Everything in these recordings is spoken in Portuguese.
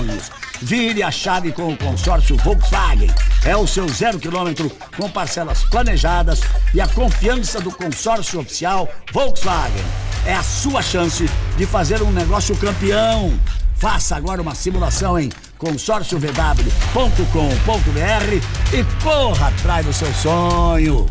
sonhos. Vire a chave com o consórcio Volkswagen. É o seu 0 km com parcelas planejadas e a confiança do consórcio oficial Volkswagen. É a sua chance de fazer um negócio campeão. Faça agora uma simulação em consórciovw.com.br e corra atrás do seu sonho.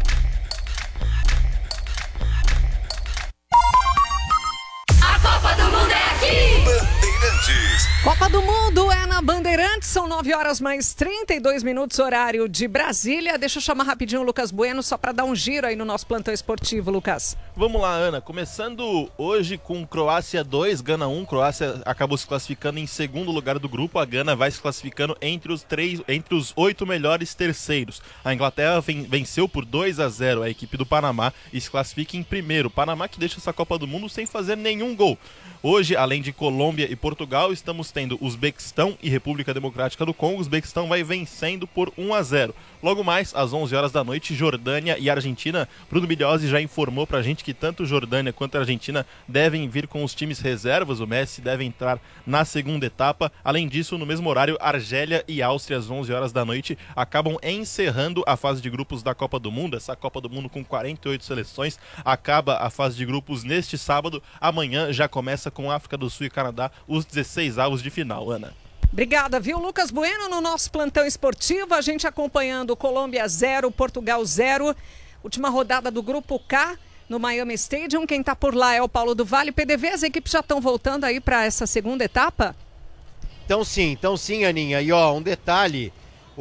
A Copa do Mundo é aqui! Bandeirantes. Copa do Mundo é na Bandeirantes, são 9h mais 32 minutos, horário de Brasília. Deixa eu chamar rapidinho o Lucas Bueno, só para dar um giro aí no nosso plantão esportivo, Lucas. Vamos lá, Ana. Começando hoje com Croácia 2, Gana 1. Croácia acabou se classificando em segundo lugar do grupo. A Gana vai se classificando entre os 8 melhores terceiros. A Inglaterra venceu por 2-0 a equipe do Panamá e se classifica em primeiro. Panamá que deixa essa Copa do Mundo sem fazer nenhum gol. Hoje, além de Colômbia e Portugal, estamos tendo Uzbequistão e República Democrática do Congo. Uzbequistão vai vencendo por 1-0. Logo mais, às 11 horas da noite, Jordânia e Argentina. Bruno Bigliosi já informou pra gente que tanto Jordânia quanto a Argentina devem vir com os times reservas. O Messi deve entrar na segunda etapa. Além disso, no mesmo horário, Argélia e Áustria, às 11 horas da noite, acabam encerrando a fase de grupos da Copa do Mundo. Essa Copa do Mundo com 48 seleções acaba a fase de grupos neste sábado. Amanhã já começa com África do Sul e Canadá os 16avos de final, Ana. Obrigada, viu? Lucas Bueno no nosso plantão esportivo, a gente acompanhando Colômbia 0, Portugal 0, última rodada do Grupo K no Miami Stadium. Quem tá por lá é o Paulo do Vale. PDV, as equipes já estão voltando aí para essa segunda etapa? Então sim, Aninha. E ó, um detalhe,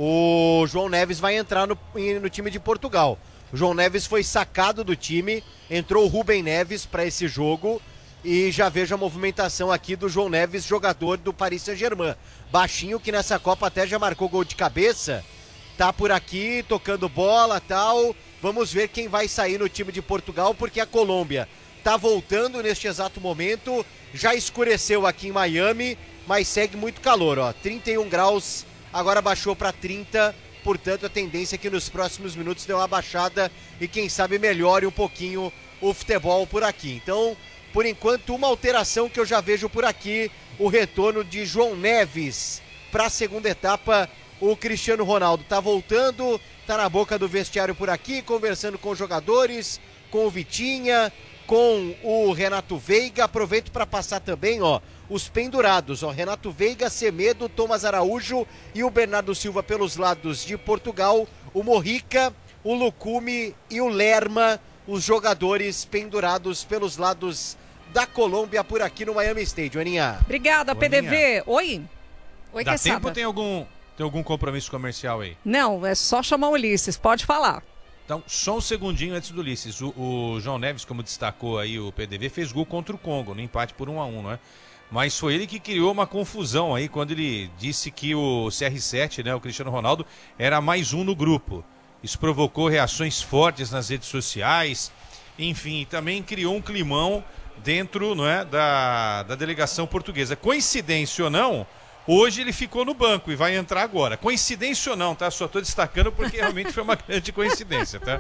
o João Neves vai entrar no time de Portugal. O João Neves foi sacado do time, entrou o Rubem Neves para esse jogo. E já vejo a movimentação aqui do João Neves, jogador do Paris Saint-Germain. Baixinho, que nessa Copa até já marcou gol de cabeça. Tá por aqui, tocando bola e tal. Vamos ver quem vai sair no time de Portugal, porque a Colômbia tá voltando neste exato momento. Já escureceu aqui em Miami, mas segue muito calor, ó. 31 graus, agora baixou para 30. Portanto, a tendência é que nos próximos minutos dê uma baixada e quem sabe melhore um pouquinho o futebol por aqui. Então, por enquanto, uma alteração que eu já vejo por aqui, o retorno de João Neves para a segunda etapa. O Cristiano Ronaldo tá voltando, tá na boca do vestiário por aqui, conversando com os jogadores, com o Vitinha, com o Renato Veiga. Aproveito para passar também, ó, os pendurados, ó, Renato Veiga, Semedo, Thomas Araújo e o Bernardo Silva pelos lados de Portugal, o Morrica, o Lucumi e o Lerma, os jogadores pendurados pelos lados da Colômbia por aqui no Miami Stadium, Aninha. Obrigada, PDV. Oi? Oi, Dá Quesada. tempo ou tem algum compromisso comercial aí? Não, é só chamar o Ulisses, pode falar. Então, só um segundinho antes do Ulisses. O João Neves, como destacou aí o PDV, fez gol contra o Congo, no empate por 1-1, não é? Mas foi ele que criou uma confusão aí quando ele disse que o CR7, né, o Cristiano Ronaldo, era mais um no grupo. Isso provocou reações fortes nas redes sociais, enfim, também criou um climão dentro, não é, da delegação portuguesa. Coincidência ou não, hoje ele ficou no banco e vai entrar agora. Coincidência ou não, tá? Só estou destacando porque realmente foi uma grande coincidência, tá?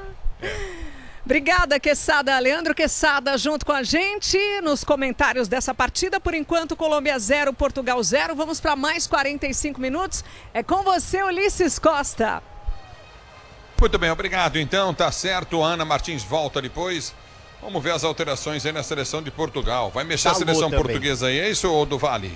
Obrigada, Quesada. Leandro Quesada junto com a gente nos comentários dessa partida. Por enquanto, Colômbia 0, Portugal 0. Vamos para mais 45 minutos. É com você, Ulisses Costa. Muito bem, obrigado. Então, tá certo. A Ana Martins volta depois. Vamos ver as alterações aí na seleção de Portugal. Vai mexer a seleção portuguesa aí, é isso, ou do Vale?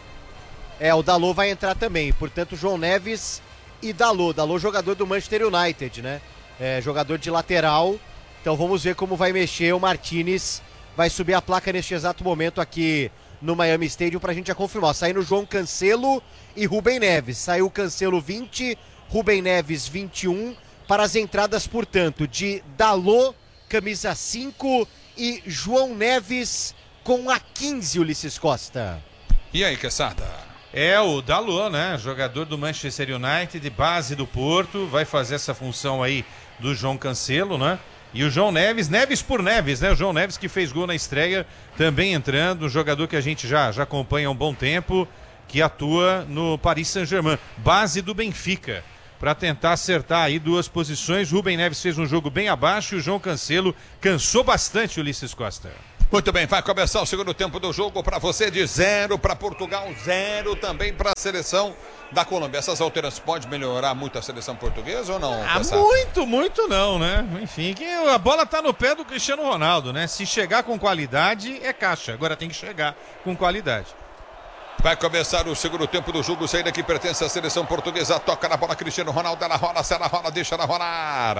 O Dalot vai entrar também. Portanto, João Neves e Dalot. Dalot, jogador do Manchester United, né? Jogador de lateral. Então vamos ver como vai mexer o Martínez. Vai subir a placa neste exato momento aqui no Miami Stadium pra gente já confirmar. Saindo João Cancelo e Rubem Neves. Saiu Cancelo 20, Rubem Neves 21. Para as entradas, portanto, de Dalot, camisa 5, e João Neves com a 15, Ulisses Costa. E aí, Quesada? O Dalot, né? Jogador do Manchester United, de base do Porto, vai fazer essa função aí do João Cancelo, né? E o João Neves, Neves por Neves, né? O João Neves que fez gol na estreia, também entrando, um jogador que a gente já acompanha há um bom tempo, que atua no Paris Saint-Germain, base do Benfica, para tentar acertar aí duas posições. Rubem Neves fez um jogo bem abaixo e o João Cancelo cansou bastante, Ulisses Costa. Muito bem, vai começar o segundo tempo do jogo para você de 0 para Portugal, 0 também para a seleção da Colômbia. Essas alterações podem melhorar muito a seleção portuguesa ou não? Muito não, né? Enfim, que a bola tá no pé do Cristiano Ronaldo, né? Se chegar com qualidade, é caixa. Agora tem que chegar com qualidade. Vai começar o segundo tempo do jogo, saída que pertence à seleção portuguesa, toca na bola Cristiano Ronaldo, ela rola, se ela rola, deixa ela rolar.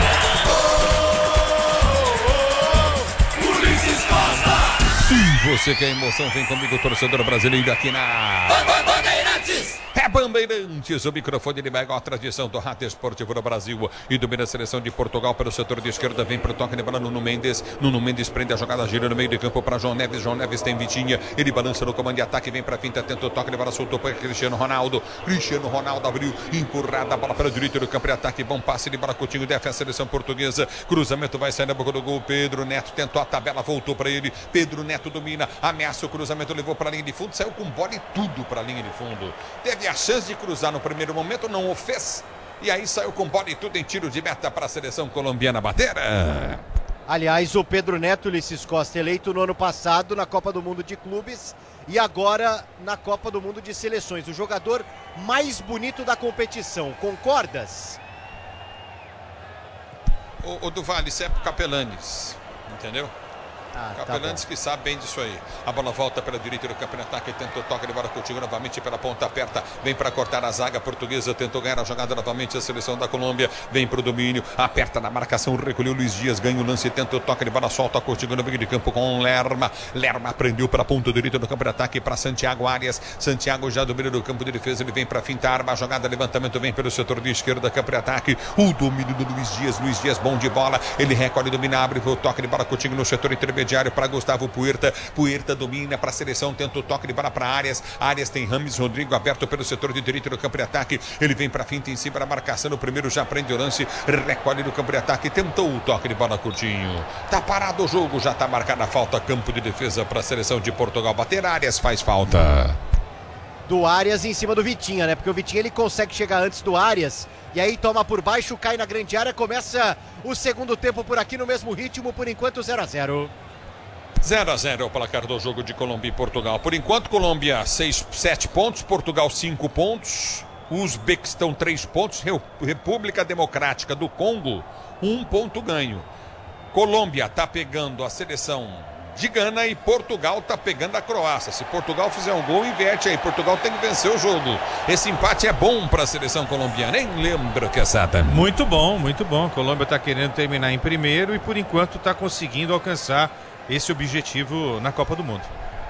Ulisses Costa! Sim, você quer emoção, vem comigo, torcedor brasileiro aqui na Bandeirantes! É Bandeirantes, o microfone de maior tradição do rádio esportivo do Brasil e domina a seleção de Portugal pelo setor de esquerda, vem para o toque de bola Nuno Mendes prende a jogada, gira no meio de campo para João Neves tem Vitinha, ele balança no comando de ataque, vem para a finta, tenta o toque de bola, soltou para Cristiano Ronaldo abriu, empurrada a bola para a direita do campo de ataque, bom passe de bola, Coutinho, defende a seleção portuguesa, cruzamento vai sair na boca do gol, Pedro Neto tentou a tabela, voltou para ele, Pedro Neto domina, ameaça o cruzamento, levou para a linha de fundo, saiu com bola e tudo para a linha de fundo, teve a chance de cruzar no primeiro momento, não o fez. E aí saiu com bola e tudo em tiro de meta para a seleção colombiana bater. Aliás, o Pedro Neto, Ulisses Costa, eleito no ano passado na Copa do Mundo de Clubes e agora na Copa do Mundo de Seleções. O jogador mais bonito da competição. Concordas? O do Vale, isso é pro Capelanes, entendeu? Capelanes que sabe bem disso aí. A bola volta pela direita do campo de ataque, tentou toque de bola Coutinho novamente pela ponta aperta, vem para cortar a zaga portuguesa, tentou ganhar a jogada novamente a seleção da Colômbia, vem pro domínio, aperta na marcação, recolheu Luiz Dias, ganha o lance, tentou toque de bola, solta Coutinho no meio de campo com Lerma prendeu para a ponta direita do campo de ataque para Santiago Arias, Santiago já domina do campo de defesa, ele vem para fintar, arma a jogada, levantamento vem pelo setor de esquerda, campo de ataque, o domínio do Luiz Dias bom de bola, ele recolhe, domina, abre o toque de bola Coutinho no setor intermediário para Gustavo Puerta domina para a seleção, tenta o toque de bola para Arias tem Rames Rodrigo aberto pelo setor de direito do campo de ataque, ele vem para a finta em cima da marcação, o primeiro já prende o lance, recolhe no campo de ataque, tentou o toque de bola Coutinho, tá parado o jogo, já tá marcada a falta, campo de defesa para a seleção de Portugal bater, Arias faz falta. Do Arias em cima do Vitinha, né? Porque o Vitinha ele consegue chegar antes do Arias e aí toma por baixo, cai na grande área, começa o segundo tempo por aqui no mesmo ritmo, por enquanto 0-0. 0-0 é o placar do jogo de Colômbia e Portugal. Por enquanto, Colômbia 7 pontos, Portugal 5 pontos, Uzbequistão 3 pontos, República Democrática do Congo 1 ponto ganho. Colômbia está pegando a seleção de Gana e Portugal está pegando a Croácia. Se Portugal fizer um gol, inverte aí. Portugal tem que vencer o jogo. Esse empate é bom para a seleção colombiana, hein? Lembra que essa... Muito bom. A Colômbia está querendo terminar em primeiro e por enquanto está conseguindo alcançar esse objetivo na Copa do Mundo.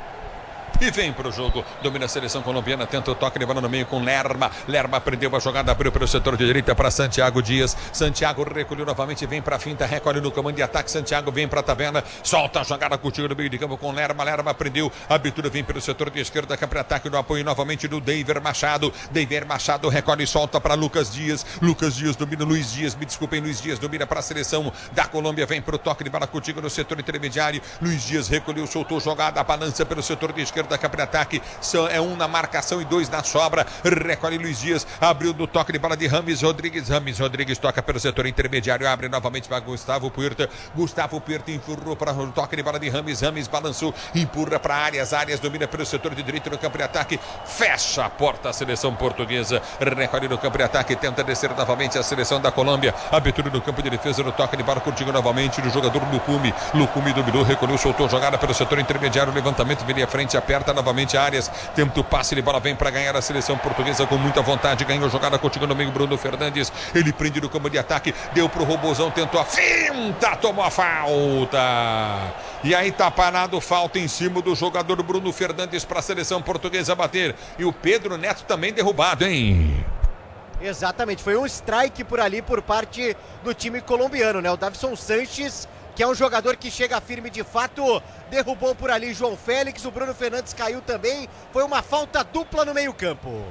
E vem para o jogo, domina a seleção colombiana, tenta o toque de bola no meio com Lerma prendeu a jogada, abriu pelo setor de direita para Santiago Dias, Santiago recolheu novamente, vem para a finta, recolhe no comando de ataque, Santiago vem para a tabela, solta a jogada Coutinho no meio de campo com Lerma prendeu, a abertura vem pelo setor de esquerda, campo de ataque no apoio novamente do Deiver Machado recolhe e solta para Lucas Dias domina Luiz Dias domina para a seleção da Colômbia, vem para o toque de bola Coutinho no setor intermediário, Luiz Dias recolheu, soltou jogada, balança pelo setor de esquerda, campo de ataque, é um na marcação e 2 na sobra, recolhe Luiz Dias, abriu do toque de bola de Rames Rodrigues toca pelo setor intermediário, abre novamente para Gustavo Puerta empurrou para o toque de bola de Rames balançou, empurra para Arias domina pelo setor de direito no campo de ataque, fecha a porta a seleção portuguesa, recolhe no campo de ataque, tenta descer novamente a seleção da Colômbia, abertura no campo de defesa, no toque de bola contigo novamente do jogador Lucumi dominou, recolheu, soltou jogada pelo setor intermediário, levantamento, viria à frente, aperta novamente Arias, tenta o passe de bola, vem para ganhar a seleção portuguesa com muita vontade, ganhou jogada contigo no meio, Bruno Fernandes, ele prende no campo de ataque, deu pro Robozão, tentou a finta, tomou a falta, e aí tá parado, falta em cima do jogador Bruno Fernandes para a seleção portuguesa bater, e o Pedro Neto também derrubado, hein? Exatamente, foi um strike por ali por parte do time colombiano, né? O Davison Sanches, que é um jogador que chega firme de fato, derrubou por ali João Félix, o Bruno Fernandes caiu também, foi uma falta dupla no meio-campo.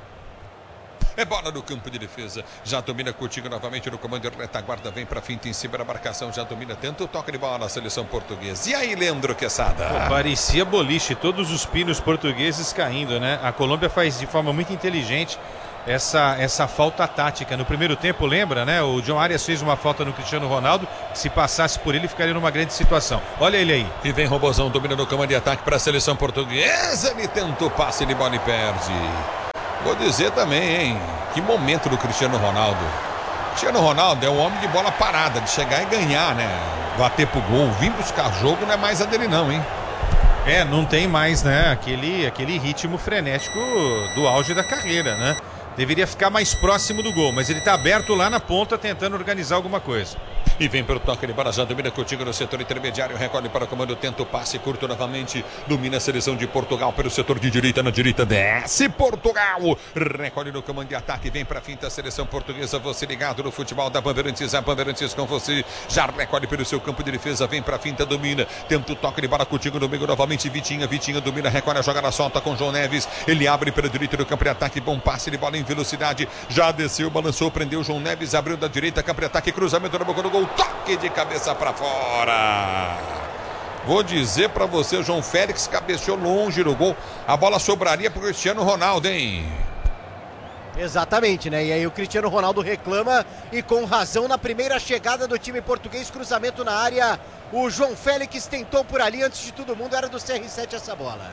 É bola no campo de defesa, já domina Coutinho novamente no comando de retaguarda, vem para finta em cima da marcação, já domina, tenta o toque de bola na seleção portuguesa. E aí, Leandro Quesada? Parecia boliche, todos os pinos portugueses caindo, né? A Colômbia faz de forma muito inteligente essa falta tática. No primeiro tempo, lembra, né? O John Arias fez uma falta no Cristiano Ronaldo, que se passasse por ele ficaria numa grande situação. Olha ele aí. E vem Robozão, domina no comando de ataque para a seleção portuguesa. Ele tenta o passe de bola e perde. Vou dizer também, hein? Que momento do Cristiano Ronaldo. Cristiano Ronaldo é um homem de bola parada, de chegar e ganhar, né? Bater pro gol, vir buscar jogo não é mais a dele não, hein? Não tem mais, né? Aquele ritmo frenético do auge da carreira, né? Deveria ficar mais próximo do gol, mas ele tá aberto lá na ponta tentando organizar alguma coisa. E vem pelo toque de bola, já domina contigo no setor intermediário, recolhe para o comando, tenta o passe curto novamente, domina a seleção de Portugal pelo setor de direita, na direita desce Portugal, recolhe no comando de ataque, vem para a finta a seleção portuguesa, você ligado no futebol da Bandeirantes, a Bandeirantes com você, já recolhe pelo seu campo de defesa, vem para a finta, domina, tenta o toque de bola contigo no meio novamente, Vitinha domina, recolhe a jogada, solta com João Neves, ele abre pela direita do campo de ataque, bom passe de bola em velocidade, já desceu, balançou, prendeu João Neves, abriu da direita, campo de ataque, cruzamento na boca do gol, toque de cabeça para fora. Vou dizer para você, João Félix cabeceou longe no gol. A bola sobraria para o Cristiano Ronaldo, hein? Exatamente, né? E aí o Cristiano Ronaldo reclama e com razão na primeira chegada do time português, cruzamento na área. O João Félix tentou por ali, antes de todo mundo, era do CR7 essa bola.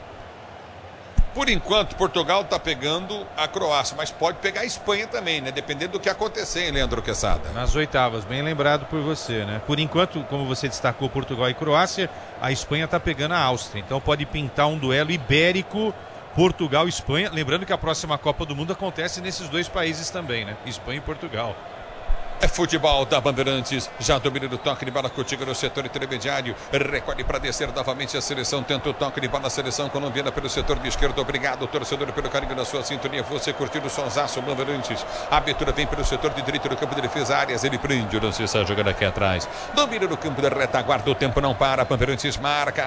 Por enquanto, Portugal está pegando a Croácia, mas pode pegar a Espanha também, né? Dependendo do que acontecer, hein, Leandro Quesada? Nas oitavas, bem lembrado por você, né? Por enquanto, como você destacou Portugal e Croácia, a Espanha está pegando a Áustria. Então pode pintar um duelo ibérico, Portugal e Espanha. Lembrando que a próxima Copa do Mundo acontece nesses dois países também, né? Espanha e Portugal. É futebol da Bandeirantes, já domina do toque de bola contigo no setor intermediário, recolhe para descer novamente a seleção, tenta o toque de bola, a seleção colombiana pelo setor de esquerda, obrigado torcedor pelo carinho da sua sintonia, você curtindo o sonsaço Bandeirantes, a abertura vem pelo setor de direita do campo de defesa, Arias, ele prende, o lance está jogando aqui atrás, domina no campo da retaguarda, o tempo não para, Bandeirantes marca.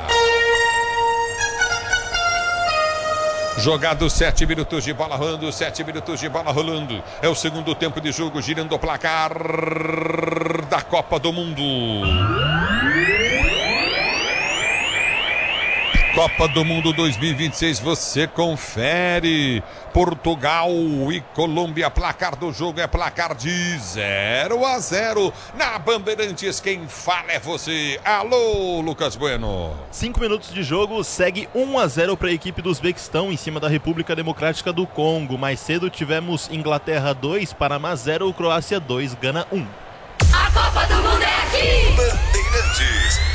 Jogado 7 minutos de bola rolando, 7 minutos de bola rolando. É o segundo tempo de jogo, girando o placar da Copa do Mundo. Copa do Mundo 2026, você confere. Portugal e Colômbia, placar do jogo é placar de 0-0. Na Bandeirantes, quem fala é você. Alô, Lucas Bueno. 5 minutos de jogo, segue 1-0 para a equipe do Uzbequistão em cima da República Democrática do Congo. Mais cedo tivemos Inglaterra 2, Panamá 0, Croácia 2, Gana 1. A Copa do Mundo é aqui! Bandeirantes.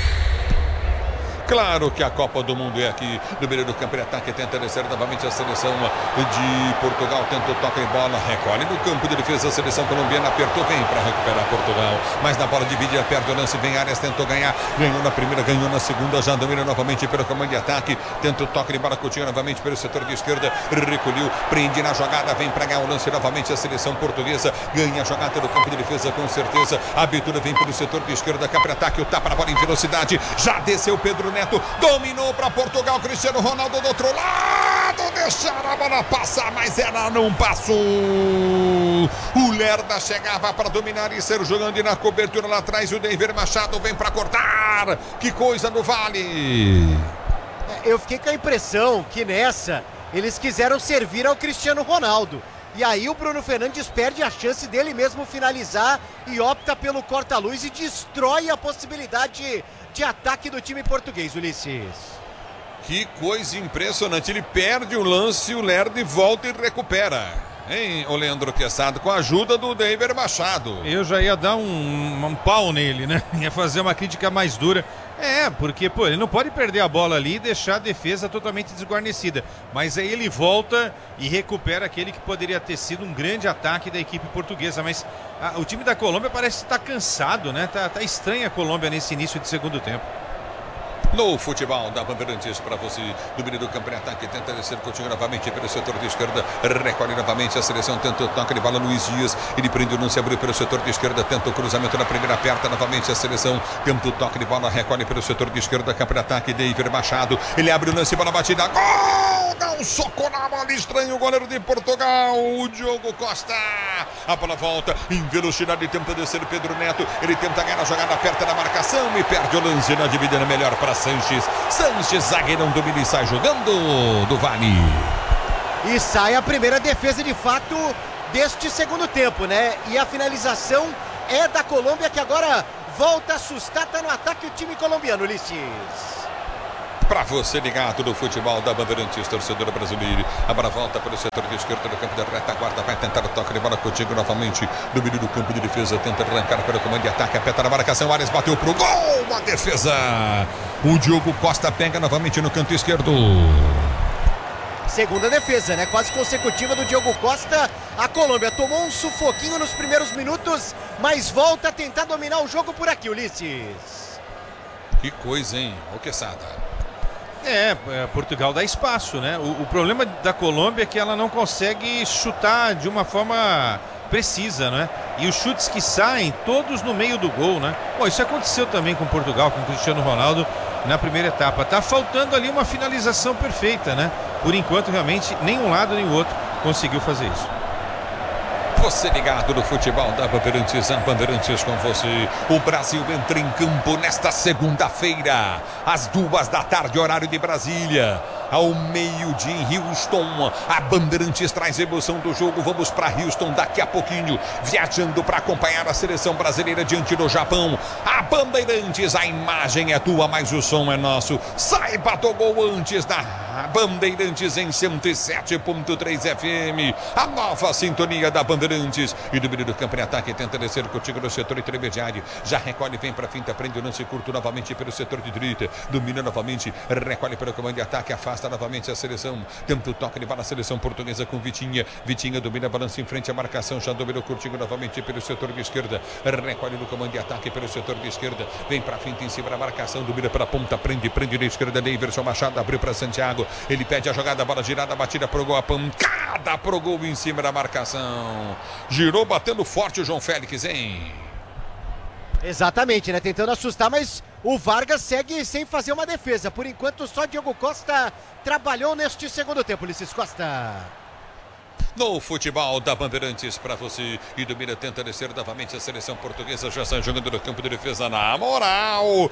Claro que a Copa do Mundo é aqui. No meio do campo de ataque, tenta descer novamente a seleção de Portugal. Tenta o toque em bola, recolhe no campo de defesa. A seleção colombiana apertou, vem para recuperar Portugal. Mas na bola divide, perde o lance, vem Arias, tentou ganhar. Ganhou na primeira, ganhou na segunda. Já domina novamente pelo comando de ataque. Tenta o toque de bola, Coutinho novamente pelo setor de esquerda. Recolheu, prende na jogada, vem para ganhar o lance novamente. A seleção portuguesa ganha a jogada no campo de defesa com certeza. A abertura vem pelo setor de esquerda, cá para ataque. O tapa na bola em velocidade. Já desceu Pedro Neto. Dominou para Portugal, Cristiano Ronaldo do outro lado, deixaram a bola passar, mas ela não passou. O Lerda chegava para dominar e ser jogando, e na cobertura lá atrás o David Machado vem para cortar. Que coisa no Vale. Eu fiquei com a impressão que nessa eles quiseram servir ao Cristiano Ronaldo. E aí o Bruno Fernandes perde a chance dele mesmo finalizar e opta pelo corta-luz e destrói a possibilidade de ataque do time português, Ulisses. Que coisa impressionante, ele perde o lance, o Lerda volta e recupera. Hein, o Leandro Quesada, com a ajuda do David Machado. Eu já ia dar um pau nele, né? Ia fazer uma crítica mais dura. Porque, ele não pode perder a bola ali e deixar a defesa totalmente desguarnecida. Mas aí ele volta e recupera aquele que poderia ter sido um grande ataque da equipe portuguesa. Mas o time da Colômbia parece estar cansado, né? Tá estranha a Colômbia nesse início de segundo tempo. No futebol da Bandeirantes para você, domínio do campo de ataque, tenta descer, continua novamente pelo setor de esquerda, recolhe novamente a seleção, tenta o toque de bola, Luiz Dias, ele prende o lance, abriu pelo setor de esquerda, tenta o cruzamento na primeira, aperta novamente a seleção, tenta o toque de bola, recolhe pelo setor de esquerda, campo de ataque, David Machado, ele abre o lance, bola batida, gol! Dá um soco na bola, estranho o goleiro de Portugal, o Diogo Costa, a bola volta, em velocidade, tenta descer Pedro Neto, ele tenta ganhar a jogada, aperta na marcação e perde o lance na dividida melhor para Sanches, zagueirão domina e sai jogando do Vale. E sai a primeira defesa de fato deste segundo tempo, né? E a finalização é da Colômbia, que agora volta a assustar, tá no ataque o time colombiano, Ulisses. Para você ligado no futebol da Bandeirantes, torcedor brasileiro. A bola volta pelo setor de esquerda do campo da retaguarda. Vai tentar o toque de bola contigo novamente. No meio do campo de defesa. Tenta arrancar pelo comando de ataque. Aperta na marcação. Ares bateu pro gol. A defesa. O Diogo Costa pega novamente no canto esquerdo. Segunda defesa, né? Quase consecutiva do Diogo Costa. A Colômbia tomou um sufoquinho nos primeiros minutos, mas volta a tentar dominar o jogo por aqui, Ulisses. Que coisa, hein? O Quesada. Portugal dá espaço, né? O problema da Colômbia é que ela não consegue chutar de uma forma precisa, né? E os chutes que saem, todos no meio do gol, né? Bom, isso aconteceu também com Portugal, com Cristiano Ronaldo na primeira etapa. Tá faltando ali uma finalização perfeita, né? Por enquanto, realmente, nem um lado nem o outro conseguiu fazer isso. Você ligado no futebol da Bandeirantes, a Bandeirantes com você. O Brasil entra em campo nesta segunda-feira, às 14h, horário de Brasília. Ao meio-dia em Houston, a Bandeirantes traz emoção do jogo. Vamos para Houston daqui a pouquinho, viajando para acompanhar a seleção brasileira diante do Japão. A Bandeirantes, a imagem é tua, mas o som é nosso. Saiba do gol antes da Bandeirantes em 107.3 FM. A nova sintonia da Bandeirantes. E do meio do campo em ataque, tenta descer contigo no setor intermediário. Já recolhe, vem para finta, prende o lance curto novamente pelo setor de direita. Domina novamente, recolhe pelo comando de ataque, afasta novamente a seleção. Tenta o toque de bola, a seleção portuguesa com Vitinha. Vitinha domina, balança em frente à marcação. Já dominou curtinho novamente pelo setor de esquerda. Recolhe no comando de ataque pelo setor de esquerda. Vem para finta em cima da marcação. Domina para a ponta, prende na esquerda. Daverson Machado abriu para Santiago. Ele pede a jogada, bola girada, batida pro gol, a pancada pro gol em cima da marcação. Girou batendo forte o João Félix, hein? Exatamente, né? Tentando assustar, mas o Vargas segue sem fazer uma defesa. Por enquanto, só Diogo Costa trabalhou neste segundo tempo, Ulisses Costa. No futebol da Bandeirantes para você. E domina, tenta descer novamente a seleção portuguesa. Já sai jogando no campo de defesa. Na moral,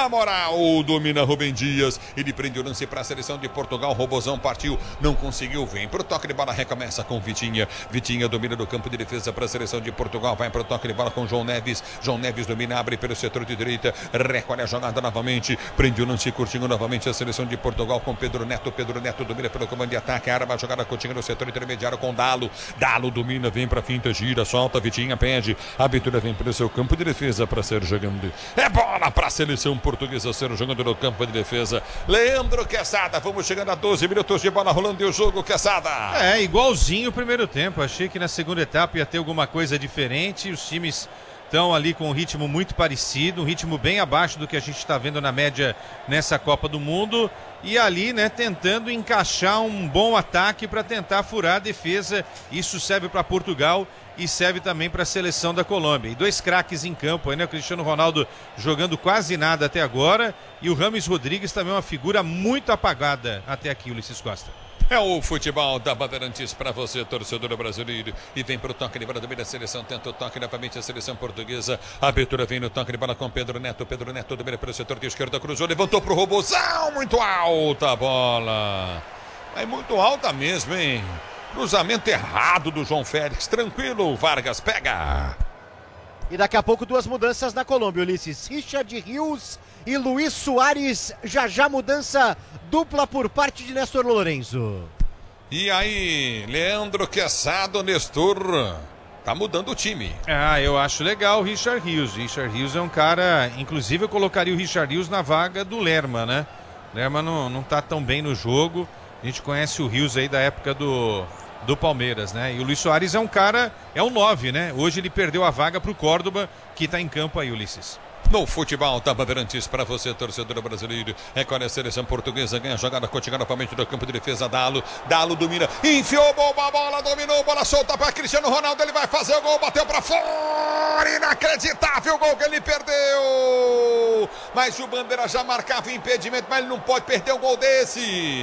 domina Rubem Dias. Ele prende o lance para a seleção de Portugal. Robozão partiu, não conseguiu. Vem pro toque de bola, recomeça com Vitinha. Vitinha domina no campo de defesa para a seleção de Portugal. Vai pro toque de bola com João Neves. João Neves domina, abre pelo setor de direita. Recolhe a jogada novamente. Prende o lance curtinho novamente a seleção de Portugal com Pedro Neto. Pedro Neto domina pelo comando de ataque. Arma a jogada curtinha no setor intermediário com Dalo. Dalo domina, vem pra finta, gira, solta, Vitinha pede. A abertura vem pelo seu campo de defesa para ser jogando. É bola pra seleção portuguesa ser jogando no campo de defesa. Leandro Quesada, vamos chegando a 12 minutos de bola rolando e o jogo, Quesada. Igualzinho o primeiro tempo. Achei que na segunda etapa ia ter alguma coisa diferente. Os times estão ali com um ritmo muito parecido, um ritmo bem abaixo do que a gente está vendo na média nessa Copa do Mundo. E ali, né, tentando encaixar um bom ataque para tentar furar a defesa. Isso serve para Portugal e serve também para a seleção da Colômbia. E dois craques em campo, aí, né? O Cristiano Ronaldo jogando quase nada até agora. E o Rames Rodrigues também uma figura muito apagada até aqui, Ulisses Costa. É o futebol da Bandeirantes para você, torcedor brasileiro. E vem para o toque de bola do meio da seleção. Tenta o toque novamente a seleção portuguesa. A abertura vem no toque de bola com Pedro Neto. Pedro Neto domina pelo setor de esquerda. Cruzou, levantou para o Robozão. Muito alta a bola. É muito alta mesmo, hein? Cruzamento errado do João Félix. Tranquilo, Vargas pega. E daqui a pouco duas mudanças na Colômbia, Ulisses. Richard Rios e Luiz Soares. Já mudança dupla por parte de Néstor Lourenço. E aí, Leandro Quesada, Nestor, tá mudando o time. Eu acho legal o Richard Rios. Richard Rios é um cara, inclusive eu colocaria o Richard Rios na vaga do Lerma, né? Lerma não tá tão bem no jogo. A gente conhece o Rios aí da época do Palmeiras, né? E o Luiz Soares é um cara, é um 9, né? Hoje ele perdeu a vaga pro Córdoba, que tá em campo aí, Ulisses. No futebol da Bandeirantes para você, torcedor brasileiro. Recolhe a seleção portuguesa, ganha a jogada, continua novamente do campo de defesa. Dalo domina, enfiou a bola, dominou, bola solta para Cristiano Ronaldo. Ele vai fazer o gol, bateu para fora. Inacreditável o gol que ele perdeu. Mas o Bandeira já marcava o impedimento, mas ele não pode perder um gol desse.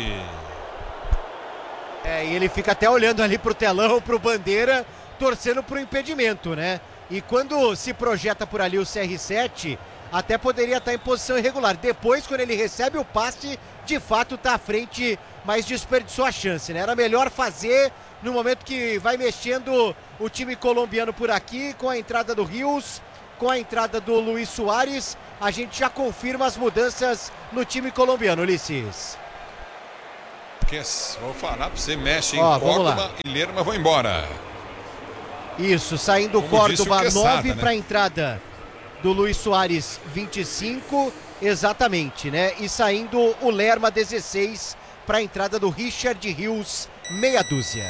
E ele fica até olhando ali pro telão, pro Bandeira, torcendo pro impedimento, né? E quando se projeta por ali o CR7, até poderia estar em posição irregular. Depois, quando ele recebe o passe, de fato está à frente, mas desperdiçou a chance, né? Era melhor fazer no momento que vai mexendo o time colombiano por aqui, com a entrada do Rios, com a entrada do Luis Soares, a gente já confirma as mudanças no time colombiano, Ulisses. Vou falar pra você, mexe em vamos lá. Córdoba e Lerma vão embora. Isso, saindo Como Córdoba disse o Quesada, 9 né? para a entrada do Luis Soares 25, exatamente, né? E saindo o Lerma 16 para a entrada do Richard Rios, meia dúzia.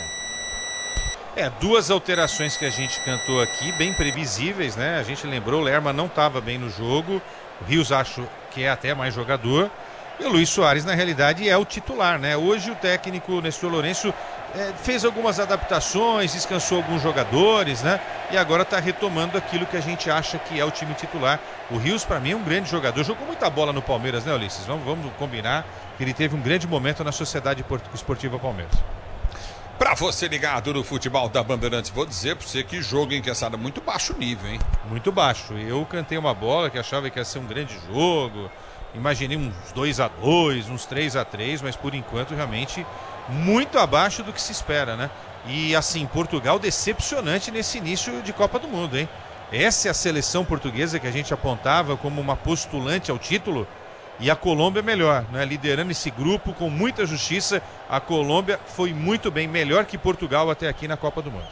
Duas alterações que a gente cantou aqui, bem previsíveis, né? A gente lembrou, o Lerma não estava bem no jogo, o Rios acho que é até mais jogador, e o Luis Soares, na realidade, é o titular, né? Hoje o técnico Nestor Lourenço fez algumas adaptações, descansou alguns jogadores, né? E agora está retomando aquilo que a gente acha que é o time titular. O Rios, para mim, é um grande jogador, jogou muita bola no Palmeiras, né, Ulisses? Vamos combinar que ele teve um grande momento na Sociedade Esportiva Palmeiras. Pra você ligado no futebol da Bandeirantes, vou dizer pra você que jogo, hein, Quesada, muito baixo nível, hein? Muito baixo. Eu cantei uma bola que achava que ia ser um grande jogo. Imaginei uns 2-2, uns 3-3, mas por enquanto realmente muito abaixo do que se espera, né? E assim, Portugal decepcionante nesse início de Copa do Mundo, hein? Essa é a seleção portuguesa que a gente apontava como uma postulante ao título. E a Colômbia melhor, né? Liderando esse grupo com muita justiça. A Colômbia foi muito bem, melhor que Portugal até aqui na Copa do Mundo.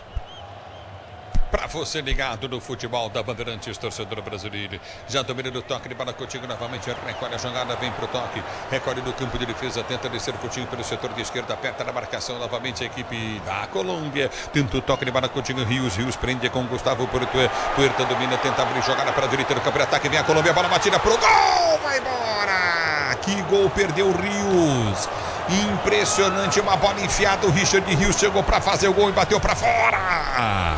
Pra você ligado no futebol da Bandeirantes, torcedor brasileiro. Já domina do toque de bola contigo novamente. Recolhe a jogada, vem pro toque. Recolhe do campo de defesa, tenta descer Coutinho pelo setor de esquerda, aperta na marcação novamente a equipe da Colômbia. Tenta o toque de bola contigo. Rios prende com Gustavo Puerta. Puerta domina, tenta abrir jogada para a direita do campo de ataque. Vem a Colômbia, bola batida pro gol. Vai embora. Que gol, perdeu o Rios. Impressionante, uma bola enfiada. O Richard Rios chegou para fazer o gol e bateu para fora.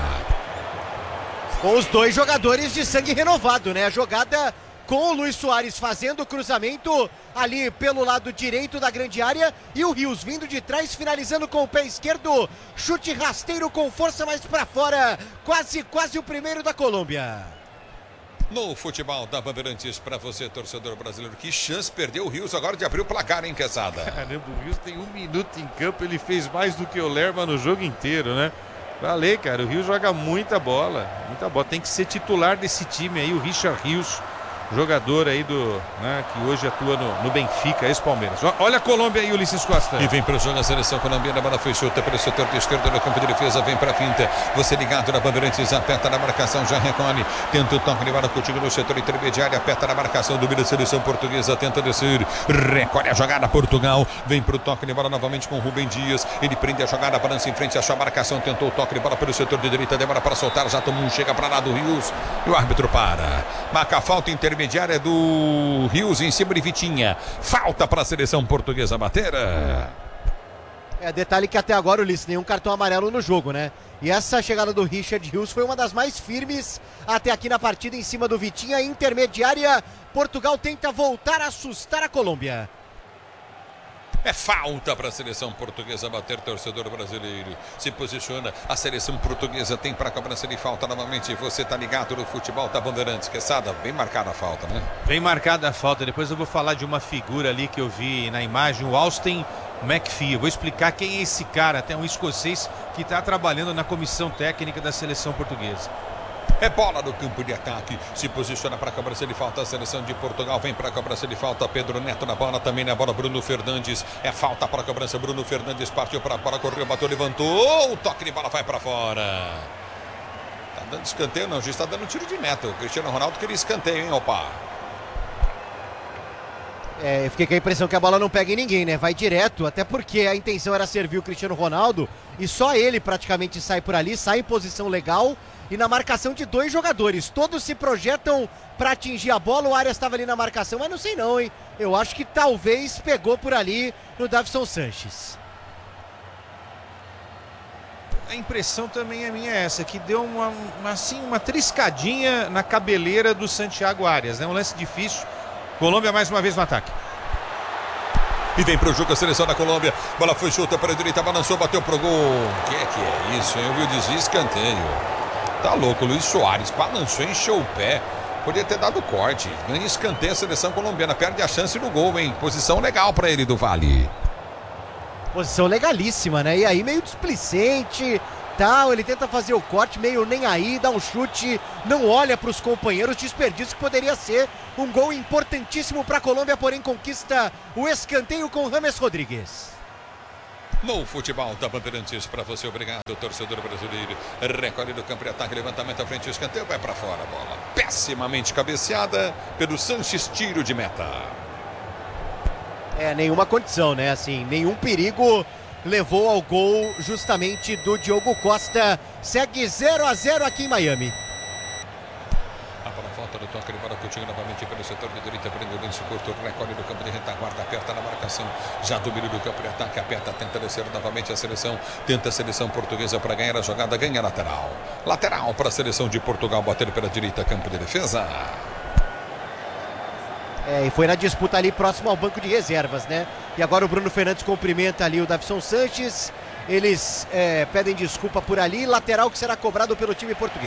Com os dois jogadores de sangue renovado, né? A jogada com o Luis Soares fazendo o cruzamento ali pelo lado direito da grande área e o Rios vindo de trás, finalizando com o pé esquerdo. Chute rasteiro com força mais pra fora. Quase o primeiro da Colômbia. No futebol da Bandeirantes, pra você, torcedor brasileiro, que chance perdeu o Rios agora de abrir o placar, hein, Quesada? Caramba, o Rios tem 1 minuto em campo, ele fez mais do que o Lerma no jogo inteiro, né? Valeu, cara, o Rios joga muita bola, tem que ser titular desse time aí, o Richard Rios, jogador aí que hoje atua no Benfica, ex-Palmeiras. Olha a Colômbia aí, Ulisses Costa. E vem para o jogo a seleção colombiana, a bola foi solta pelo setor de esquerda no campo de defesa, vem para a finta, você ligado na Bandeirantes, aperta na marcação, já recolhe, tenta o toque de bola contigo no setor intermediário, aperta na marcação, domina a seleção portuguesa, tenta descer, recolhe a jogada, Portugal, vem para o toque de bola novamente com o Rubem Dias, ele prende a jogada, balança em frente, achou a marcação, tentou o toque de bola pelo setor de direita, demora para soltar, já tomou chega para lá do Rios, e o árbitro para, marca a falta intermediária do Rios em cima de Vitinha. Falta para a seleção portuguesa bater. Detalhe que até agora, Ulisses, nenhum cartão amarelo no jogo, né? E essa chegada do Richard Rios foi uma das mais firmes até aqui na partida em cima do Vitinha. Intermediária, Portugal tenta voltar a assustar a Colômbia. É falta para a seleção portuguesa bater, torcedor brasileiro. Se posiciona, a seleção portuguesa tem para cobrança de falta novamente. Você tá ligado no futebol da Bandeirantes, Quesada, bem marcada a falta, né? Bem marcada a falta, depois eu vou falar de uma figura ali que eu vi na imagem, o Austin McPhee. Eu vou explicar quem é esse cara, até um escocês que está trabalhando na comissão técnica da seleção portuguesa. É bola no campo de ataque, se posiciona para a cobrança de falta, a seleção de Portugal vem para a cobrança de falta, Pedro Neto na bola, também na bola Bruno Fernandes, é falta para a cobrança, Bruno Fernandes partiu para a bola, correu, bateu, levantou, o toque de bola vai para fora. Tá dando escanteio não, já está dando tiro de meta, o Cristiano Ronaldo queria escanteio, hein, opa. Eu fiquei com a impressão que a bola não pega em ninguém, né? Vai direto, até porque a intenção era servir o Cristiano Ronaldo e só ele praticamente sai por ali, sai em posição legal e na marcação de dois jogadores. Todos se projetam para atingir a bola, o Arias estava ali na marcação, mas não sei não, hein? Eu acho que talvez pegou por ali no Davinson Sanches. A impressão também é minha essa, que deu uma triscadinha na cabeleira do Santiago Arias, né? Um lance difícil. Colômbia mais uma vez no ataque. E vem pro jogo a seleção da Colômbia. Bola foi solta para a direita, balançou, bateu pro gol. Que é isso, hein? Eu vi o desvio, escanteio. Tá louco, Luis Soares balançou, encheu o pé. Podia ter dado corte. Ganha escanteio a seleção colombiana. Perde a chance no gol, hein? Posição legal pra ele do Vale. Posição legalíssima, né? E aí meio displicente, tal, ele tenta fazer o corte, meio nem aí, dá um chute, não olha para os companheiros, desperdício que poderia ser um gol importantíssimo para a Colômbia, porém conquista o escanteio com James Rodrigues. No futebol da Bandeirantes, para você, obrigado, torcedor brasileiro. Recolhe do campo de ataque, levantamento à frente, o escanteio vai para fora, a bola pessimamente cabeceada pelo Sanches, tiro de meta. Nenhuma condição, né? Assim, nenhum perigo levou ao gol justamente do Diogo Costa. Segue 0-0 aqui em Miami. Para a falta do toque, ele para Coutinho novamente pelo setor de direita, prende o lenço curto, recolhe do campo de retaguarda, aperta na marcação, já domina do campo de ataque, aperta, tenta descer novamente a seleção, tenta a seleção portuguesa para ganhar a jogada, ganha lateral. Lateral para a seleção de Portugal, bater pela direita, campo de defesa. E foi na disputa ali próximo ao banco de reservas, né? E agora o Bruno Fernandes cumprimenta ali o Davinson Sanches. Eles pedem desculpa por ali. Lateral que será cobrado pelo time português.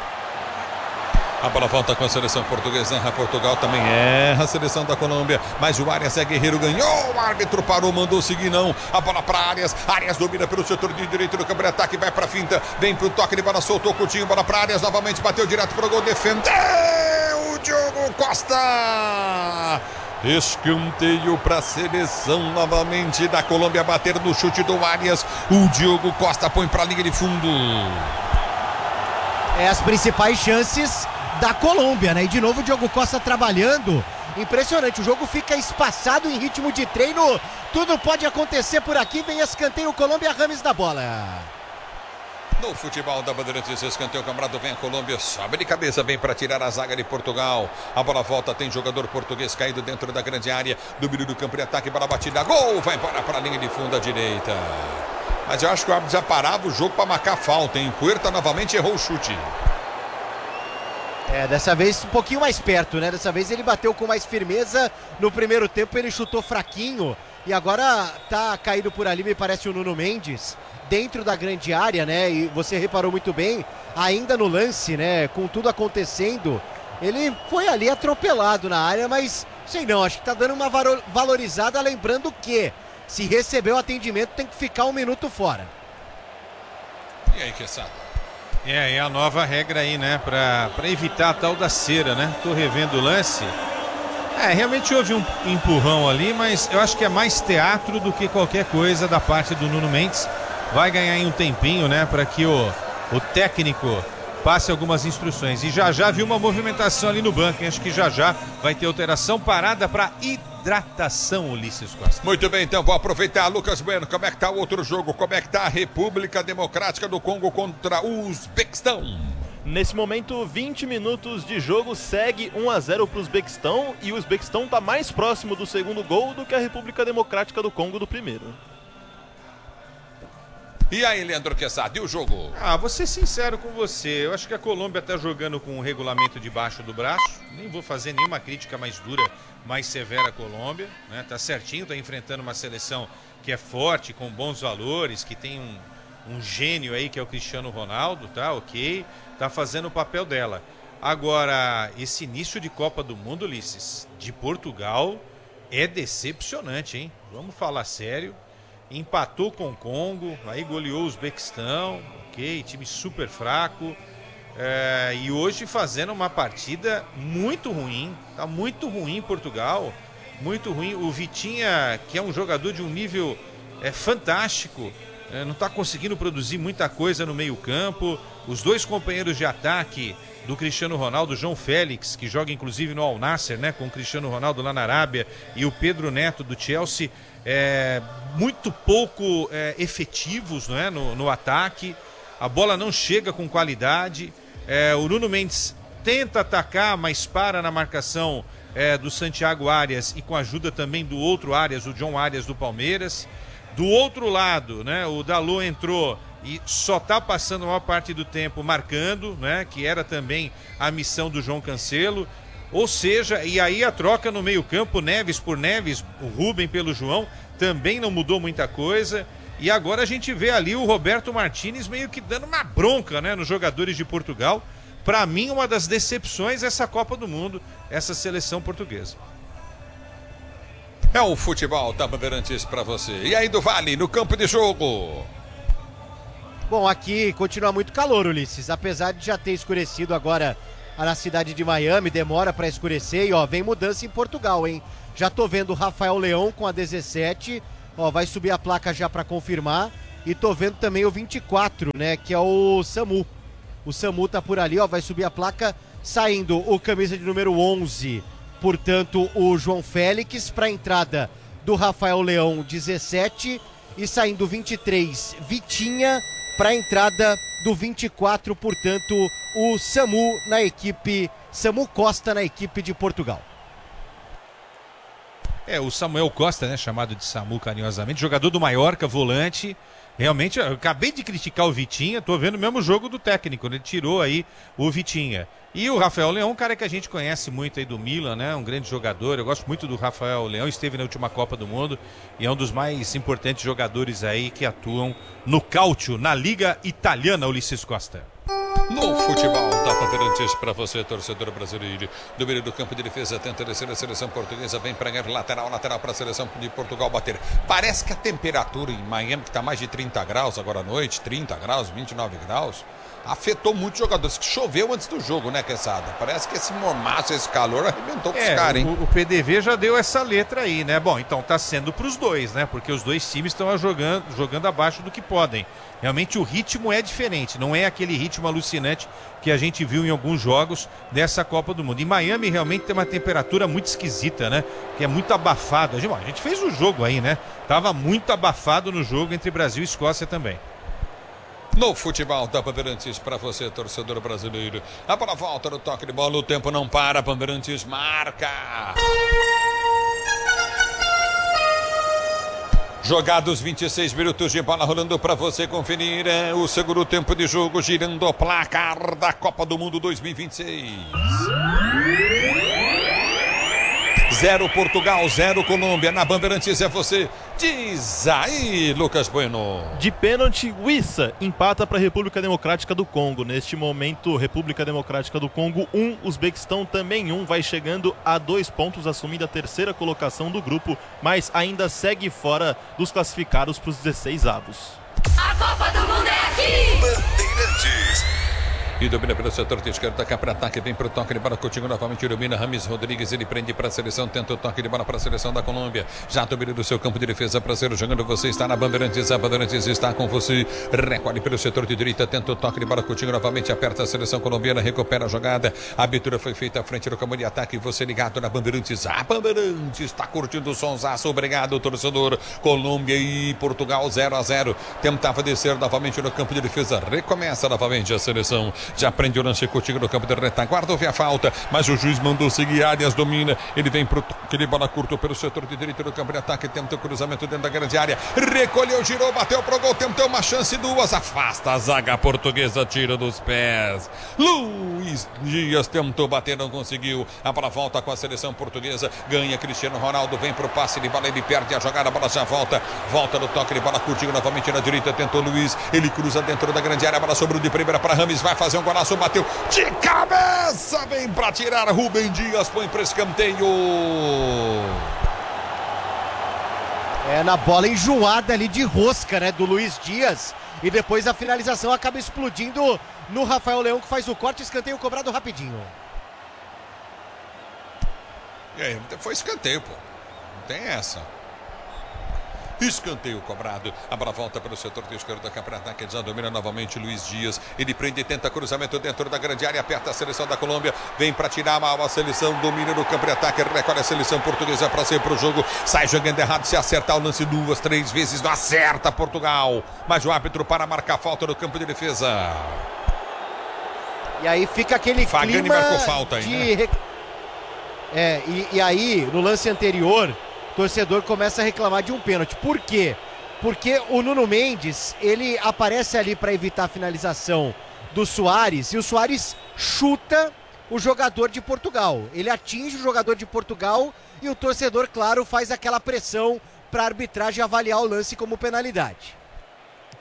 A bola volta com a seleção portuguesa. Erra Portugal, também erra a seleção da Colômbia. Mas o Arias é guerreiro, ganhou. O árbitro parou, mandou seguir não. A bola para Arias. Arias domina pelo setor de direito do campo de ataque. Vai para a finta. Vem para o toque de bola, soltou Coutinho. Bola para Arias novamente. Bateu direto para o gol. Defendeu o Diogo Costa. Escanteio para a seleção novamente da Colômbia bater no chute do Arias. O Diogo Costa põe para a linha de fundo. As principais chances da Colômbia, né? E de novo o Diogo Costa trabalhando. Impressionante, o jogo fica espaçado em ritmo de treino. Tudo pode acontecer por aqui. Vem escanteio, Colômbia, Rames da bola. No futebol da Bandeirantes, escanteio, camarada, vem a Colômbia, sobe de cabeça, vem para tirar a zaga de Portugal. A bola volta, tem jogador português caído dentro da grande área, domínio do campo de ataque, bola batida, gol, vai embora para a linha de fundo à direita. Mas eu acho que o árbitro já parava o jogo para marcar falta, hein? Puerta novamente errou o chute. Dessa vez um pouquinho mais perto, né? Dessa vez ele bateu com mais firmeza. No primeiro tempo ele chutou fraquinho. E agora tá caído por ali, me parece, o Nuno Mendes, dentro da grande área, né? E você reparou muito bem, ainda no lance, né? Com tudo acontecendo, ele foi ali atropelado na área, mas sei não, acho que tá dando uma valorizada, lembrando que se recebeu atendimento tem que ficar 1 minuto fora. E aí, Quesada? É a nova regra aí, né? Pra evitar a tal da cera, né? Tô revendo o lance. Realmente houve um empurrão ali, mas eu acho que é mais teatro do que qualquer coisa da parte do Nuno Mendes. Vai ganhar em um tempinho, né? Para que o técnico passe algumas instruções. E já viu uma movimentação ali no banco, hein? Acho que já vai ter alteração, parada para hidratação, Ulisses Costa. Muito bem, então vou aproveitar, Lucas Bueno, como é que tá o outro jogo? Como é que tá a República Democrática do Congo contra o Uzbequistão? Nesse momento, 20 minutos de jogo, segue 1-0 para o Uzbequistão, e o Uzbequistão está mais próximo do segundo gol do que a República Democrática do Congo do primeiro. E aí, Leandro Quesada, e o jogo? Vou ser sincero com você, eu acho que a Colômbia está jogando com o regulamento debaixo do braço, nem vou fazer nenhuma crítica mais dura, mais severa à Colômbia, né? Tá certinho, tá enfrentando uma seleção que é forte, com bons valores, que tem um gênio aí que é o Cristiano Ronaldo, tá ok, tá fazendo o papel dela. Agora, esse início de Copa do Mundo, Ulisses, de Portugal, é decepcionante, hein? Vamos falar sério. Empatou com o Congo, aí goleou o Uzbequistão, ok, time super fraco. E hoje fazendo uma partida muito ruim, tá muito ruim Portugal, muito ruim. O Vitinha, que é um jogador de um nível fantástico, não está conseguindo produzir muita coisa no meio campo. Os dois companheiros de ataque do Cristiano Ronaldo, João Félix, que joga inclusive no Al Nassr, né, com o Cristiano Ronaldo lá na Arábia, e o Pedro Neto do Chelsea, muito pouco efetivos, não é, no ataque. A bola não chega com qualidade. O Nuno Mendes tenta atacar, mas para na marcação do Santiago Arias, e com a ajuda também do outro Arias, o John Arias do Palmeiras. Do outro lado, né, o Dalot entrou e só está passando a maior parte do tempo marcando, né, que era também a missão do João Cancelo. Ou seja, e aí a troca no meio-campo, Neves por Neves, o Rubem pelo João, também não mudou muita coisa. E agora a gente vê ali o Roberto Martínez meio que dando uma bronca, né, nos jogadores de Portugal, Para mim, uma das decepções dessa Copa do Mundo, essa seleção portuguesa. É o futebol da Bandeirantes para você. E aí do Vale, no campo de jogo. Bom, aqui continua muito calor, Ulisses. Apesar de já ter escurecido agora na cidade de Miami, demora para escurecer. E ó, vem mudança em Portugal, hein? Já tô vendo o Rafael Leão com a 17. Ó, vai subir a placa já para confirmar. E tô vendo também o 24, né? Que é o Samu. O Samu tá por ali, ó. Vai subir a placa, saindo o camisa de número 11. Portanto, o João Félix para a entrada do Rafael Leão, 17. E saindo 23, Vitinha, para a entrada do 24. Portanto, o Samu na equipe, Samu Costa na equipe de Portugal. O Samuel Costa, né, chamado de Samu carinhosamente, jogador do Mallorca, volante. Realmente, eu acabei de criticar o Vitinha, tô vendo o mesmo jogo do técnico, né? Ele tirou aí o Vitinha. E o Rafael Leão, um cara que a gente conhece muito aí do Milan, né? Um grande jogador, eu gosto muito do Rafael Leão, esteve na última Copa do Mundo e é um dos mais importantes jogadores aí que atuam no Calcio, na Liga Italiana, Ulisses Costa. No futebol da Bandeirantes para você, torcedor brasileiro. Do meio do campo de defesa, tenta descer a seleção portuguesa, vem para lateral para a seleção de Portugal bater. Parece que a temperatura em Miami, que está mais de 30 graus agora à noite, 30 graus, 29 graus, afetou muitos jogadores. Choveu antes do jogo, né, Quesada? Parece que esse mormaço, esse calor arrebentou com os caras, hein? O PDV já deu essa letra aí, né? Bom, então tá sendo pros dois, né? Porque os dois times estão jogando abaixo do que podem. Realmente o ritmo é diferente, não é aquele ritmo alucinante que a gente viu em alguns jogos dessa Copa do Mundo. Em Miami realmente tem uma temperatura muito esquisita, né? Que é muito abafado. A gente fez o jogo aí, né? Tava muito abafado no jogo entre Brasil e Escócia também. No futebol da Bandeirantes para você, torcedor brasileiro. A bola volta no toque de bola, o tempo não para, Bandeirantes marca. Jogados 26 minutos de bola rolando para você conferir o segundo tempo de jogo, girando o placar da Copa do Mundo 2026. 0 Portugal, 0 Colômbia. Na Bandeirantes é você. Diz aí, Lucas Bueno. De pênalti, Wissa empata para a República Democrática do Congo. Neste momento, República Democrática do Congo 1, Uzbequistão também 1. Vai chegando a 2 pontos, assumindo a terceira colocação do grupo, mas ainda segue fora dos classificados para os 16 avos. A Copa do Mundo é aqui! Bandeirantes. E domina pelo setor de esquerda, cá para ataque, vem para o toque de bola, Coutinho novamente domina, Rames Rodrigues, ele prende para a seleção, tenta o toque de bola para a seleção da Colômbia, já domina do seu campo de defesa, prazer jogando, você está na Bandeirantes, a Bandeirantes está com você, recolhe pelo setor de direita, tenta o toque de bola, Coutinho novamente aperta a seleção colombiana, recupera a jogada, a abertura foi feita à frente do campo de ataque, você ligado na Bandeirantes, a Bandeirantes está curtindo o sonsaço, obrigado torcedor, Colômbia e Portugal 0-0, tentava descer novamente no campo de defesa, recomeça novamente a seleção. Já prende o lance Coutinho no campo de retaguarda, houve a falta, mas o juiz mandou seguir, Arias domina, ele vem pro toque de bola curto pelo setor de direita do campo de ataque, tenta o cruzamento dentro da grande área, recolheu, girou, bateu pro gol, tentou uma chance, duas, afasta a zaga portuguesa, tira dos pés, Luiz Dias tentou bater, não conseguiu, a bola volta com a seleção portuguesa, ganha Cristiano Ronaldo, vem pro passe de bola, ele perde a jogada, a bola já volta no toque de bola, Coutinho novamente na direita, tentou Luiz, ele cruza dentro da grande área, a bola sobrou de primeira para Rames, vai fazer um golaço, bateu de cabeça, vem para tirar, Rubem Dias põe para escanteio. É na bola enjoada ali de rosca, né, do Luiz Dias, e depois a finalização acaba explodindo no Rafael Leão, que faz o corte, escanteio cobrado rapidinho. E aí, foi escanteio, pô, não tem essa. Escanteio cobrado, a bola volta para o setor de esquerda, cá para ataque, já domina novamente Luiz Dias, ele prende, tenta cruzamento dentro da grande área, aperta a seleção da Colômbia, vem para tirar mal a seleção, domina no campo de ataque, recolhe a seleção portuguesa para sair para o jogo, sai jogando errado, se acertar o lance 2, 3 vezes, não acerta Portugal, mas o árbitro para marcar falta no campo de defesa. E aí fica aquele Fagani clima marcou falta aí, de... né? E aí, no lance anterior, o torcedor começa a reclamar de um pênalti. Por quê? Porque o Nuno Mendes, ele aparece ali para evitar a finalização do Suárez, e o Suárez chuta o jogador de Portugal. Ele atinge o jogador de Portugal e o torcedor, claro, faz aquela pressão para a arbitragem avaliar o lance como penalidade.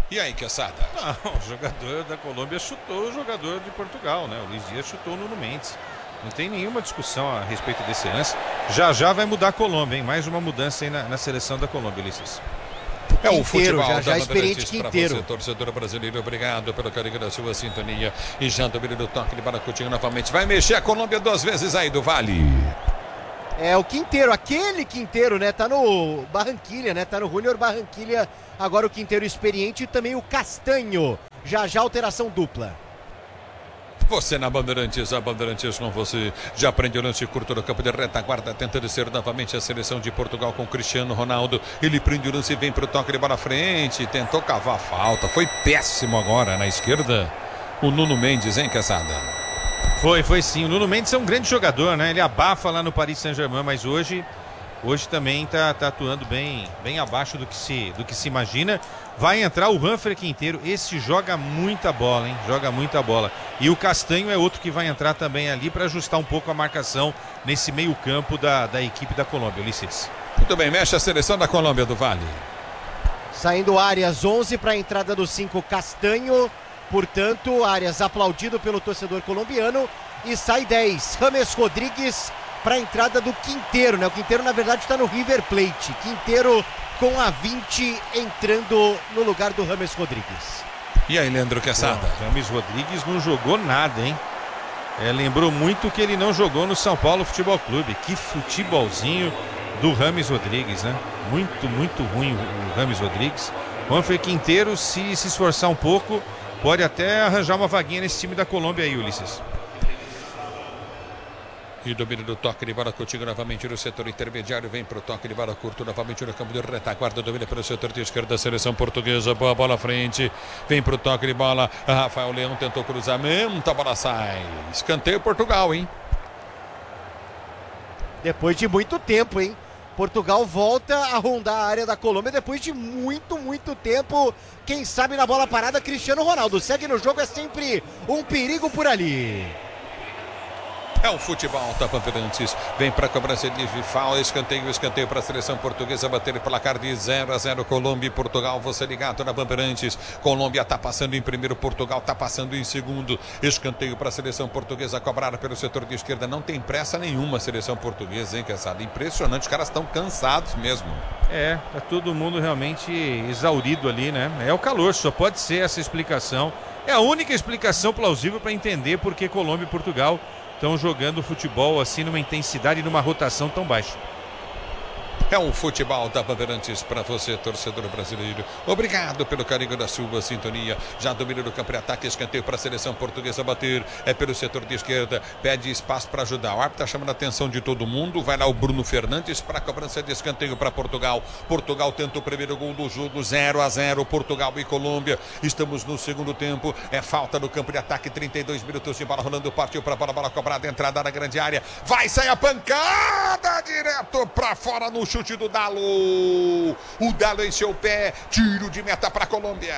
E aí, Quesada? Não, o jogador da Colômbia chutou o jogador de Portugal, né? O Luiz Dias chutou o Nuno Mendes. Não tem nenhuma discussão a respeito desse lance. Já vai mudar a Colômbia, hein? Mais uma mudança aí na seleção da Colômbia, Ulisses. É o futebol já da experiente Bandeirantes para Quinteiro. você, torcedor brasileiro. Obrigado pelo carinho da sua sintonia. E já domínio do toque de bola Coutinho novamente. Vai mexer a Colômbia 2 vezes aí do Vale. É o Quinteiro, aquele Quinteiro, né? Tá no Barranquilha, né? Tá no Júnior Barranquilha. Agora o Quinteiro experiente e também o Castanho. Já alteração dupla. Você na Bandeirantes, a Bandeirantes com você. Já prende o lance curto no campo de retaguarda, tentando ser novamente a seleção de Portugal com Cristiano Ronaldo. Ele prende o lance e vem pro toque de bola à frente. Tentou cavar a falta. Foi péssimo agora na esquerda. O Nuno Mendes, hein, Quesada? Foi sim. O Nuno Mendes é um grande jogador, né? Ele abafa lá no Paris Saint-Germain, mas hoje também tá atuando bem abaixo do que se imagina. Vai entrar o Humphrey Quinteiro. Esse joga muita bola, hein? Joga muita bola. E o Castanho é outro que vai entrar também ali para ajustar um pouco a marcação nesse meio campo da equipe da Colômbia, Ulisses. Muito bem, mexe a seleção da Colômbia do Vale. Saindo Arias 11 para a entrada do 5 Castanho. Portanto, Arias aplaudido pelo torcedor colombiano. E sai 10 James Rodrigues para a entrada do Quinteiro, né? O Quinteiro na verdade está no River Plate. Quinteiro com a 20 entrando no lugar do James Rodrigues. E aí, Leandro Quesada? James Rodrigues não jogou nada, hein? Lembrou muito que ele não jogou no São Paulo Futebol Clube. Que futebolzinho do James Rodrigues, né? Muito ruim o James Rodrigues. Humphrey Quinteiro, se esforçar um pouco, pode até arranjar uma vaguinha nesse time da Colômbia aí, Ulisses. E domínio do toque de bola Coutinho novamente no setor intermediário. Vem para o toque de bola curto novamente no campo de retaguarda. Domina pelo setor de esquerda da seleção portuguesa. Boa bola à frente. Vem para o toque de bola. Rafael Leão tentou cruzamento. A bola sai. Escanteio Portugal, hein? Depois de muito tempo, hein? Portugal volta a rondar a área da Colômbia depois de muito tempo. Quem sabe na bola parada, Cristiano Ronaldo. Segue no jogo, é sempre um perigo por ali. É o futebol da Bandeirantes. Vem para a cobrança de falta. Escanteio para a seleção portuguesa. Bater o placar de 0-0. Colômbia e Portugal. Você ligado na Bandeirantes. Colômbia está passando em primeiro. Portugal está passando em segundo. Escanteio para a seleção portuguesa. Cobrada pelo setor de esquerda. Não tem pressa nenhuma a seleção portuguesa, hein, Quesada? Impressionante. Os caras estão cansados mesmo. Tá todo mundo realmente exaurido ali, né? É o calor. Só pode ser essa explicação. É a única explicação plausível para entender por que Colômbia e Portugal estão jogando futebol assim numa intensidade e numa rotação tão baixa. É um futebol da Bandeirantes para você, torcedor brasileiro. Obrigado pelo carinho da sua sintonia. Já domina do campo de ataque, escanteio para a seleção portuguesa bater. É pelo setor de esquerda, pede espaço para ajudar. O árbitro está chamando a atenção de todo mundo. Vai lá o Bruno Fernandes para a cobrança de escanteio para Portugal. Portugal tenta o primeiro gol do jogo, 0-0. Portugal e Colômbia. Estamos no segundo tempo. É falta no campo de ataque, 32 minutos de bola rolando. Partiu para a bola cobrada, entrada na grande área. Vai sair a pancada direto para fora no chute do Dalo. O Dalo em seu pé. Tiro de meta para a Colômbia.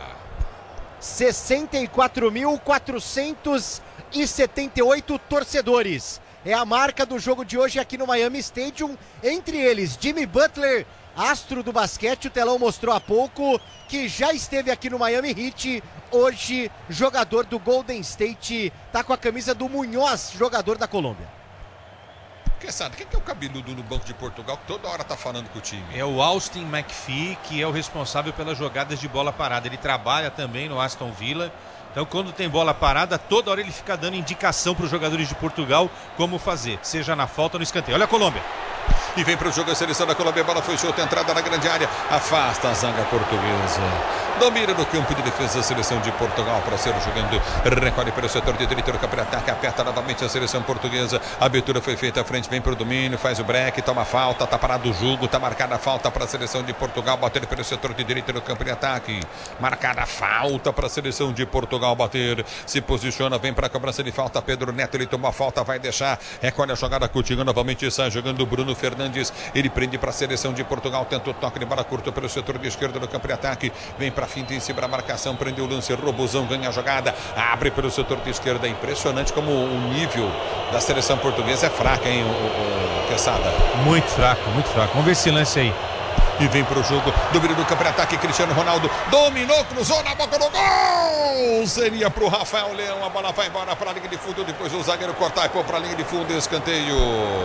64.478 torcedores. É a marca do jogo de hoje aqui no Miami Stadium. Entre eles, Jimmy Butler, astro do basquete. O telão mostrou há pouco que já esteve aqui no Miami Heat. Hoje, jogador do Golden State. Tá com a camisa do Munhoz, jogador da Colômbia. Quesada, quem que é o cabeludo no Banco de Portugal que toda hora tá falando com o time? É o Austin McPhee, que é o responsável pelas jogadas de bola parada. Ele trabalha também no Aston Villa. Então, quando tem bola parada, toda hora ele fica dando indicação para os jogadores de Portugal como fazer, seja na falta ou no escanteio. Olha a Colômbia. E vem para o jogo a seleção da Colômbia. A bola foi solta, entrada na grande área. Afasta a zaga portuguesa. Domina no campo de defesa a seleção de Portugal para ser jogando. Recolhe pelo setor de direita do campo de ataque. Aperta novamente a seleção portuguesa. A abertura foi feita à frente. Vem para o domínio. Faz o break. Toma falta. Está parado o jogo. Está marcada a falta para a seleção de Portugal. Bater pelo setor de direita do campo de ataque. Marcada a falta para a seleção de Portugal bater. Se posiciona. Vem para a cobrança de falta. Pedro Neto. Ele tomou a falta. Vai deixar. Recolhe a jogada. Coutinho novamente sai jogando o Bruno Fernandes. Ele prende para a seleção de Portugal. Tenta o toque de bola curta pelo setor de esquerda do campo de ataque. Vem para a finta em cima da marcação. Prendeu o lance. Robozão ganha a jogada. Abre pelo setor de esquerda. Impressionante como o nível da seleção portuguesa é fraco, hein, o Quesada? Muito fraco, muito fraco. Vamos ver esse lance aí. e vem pro jogo. Domínio do campo de ataque, Cristiano Ronaldo dominou, cruzou na boca do gol. Seria pro Rafael Leão, a bola vai embora para a linha de fundo, depois o zagueiro cortar e pôr para a linha de fundo, escanteio.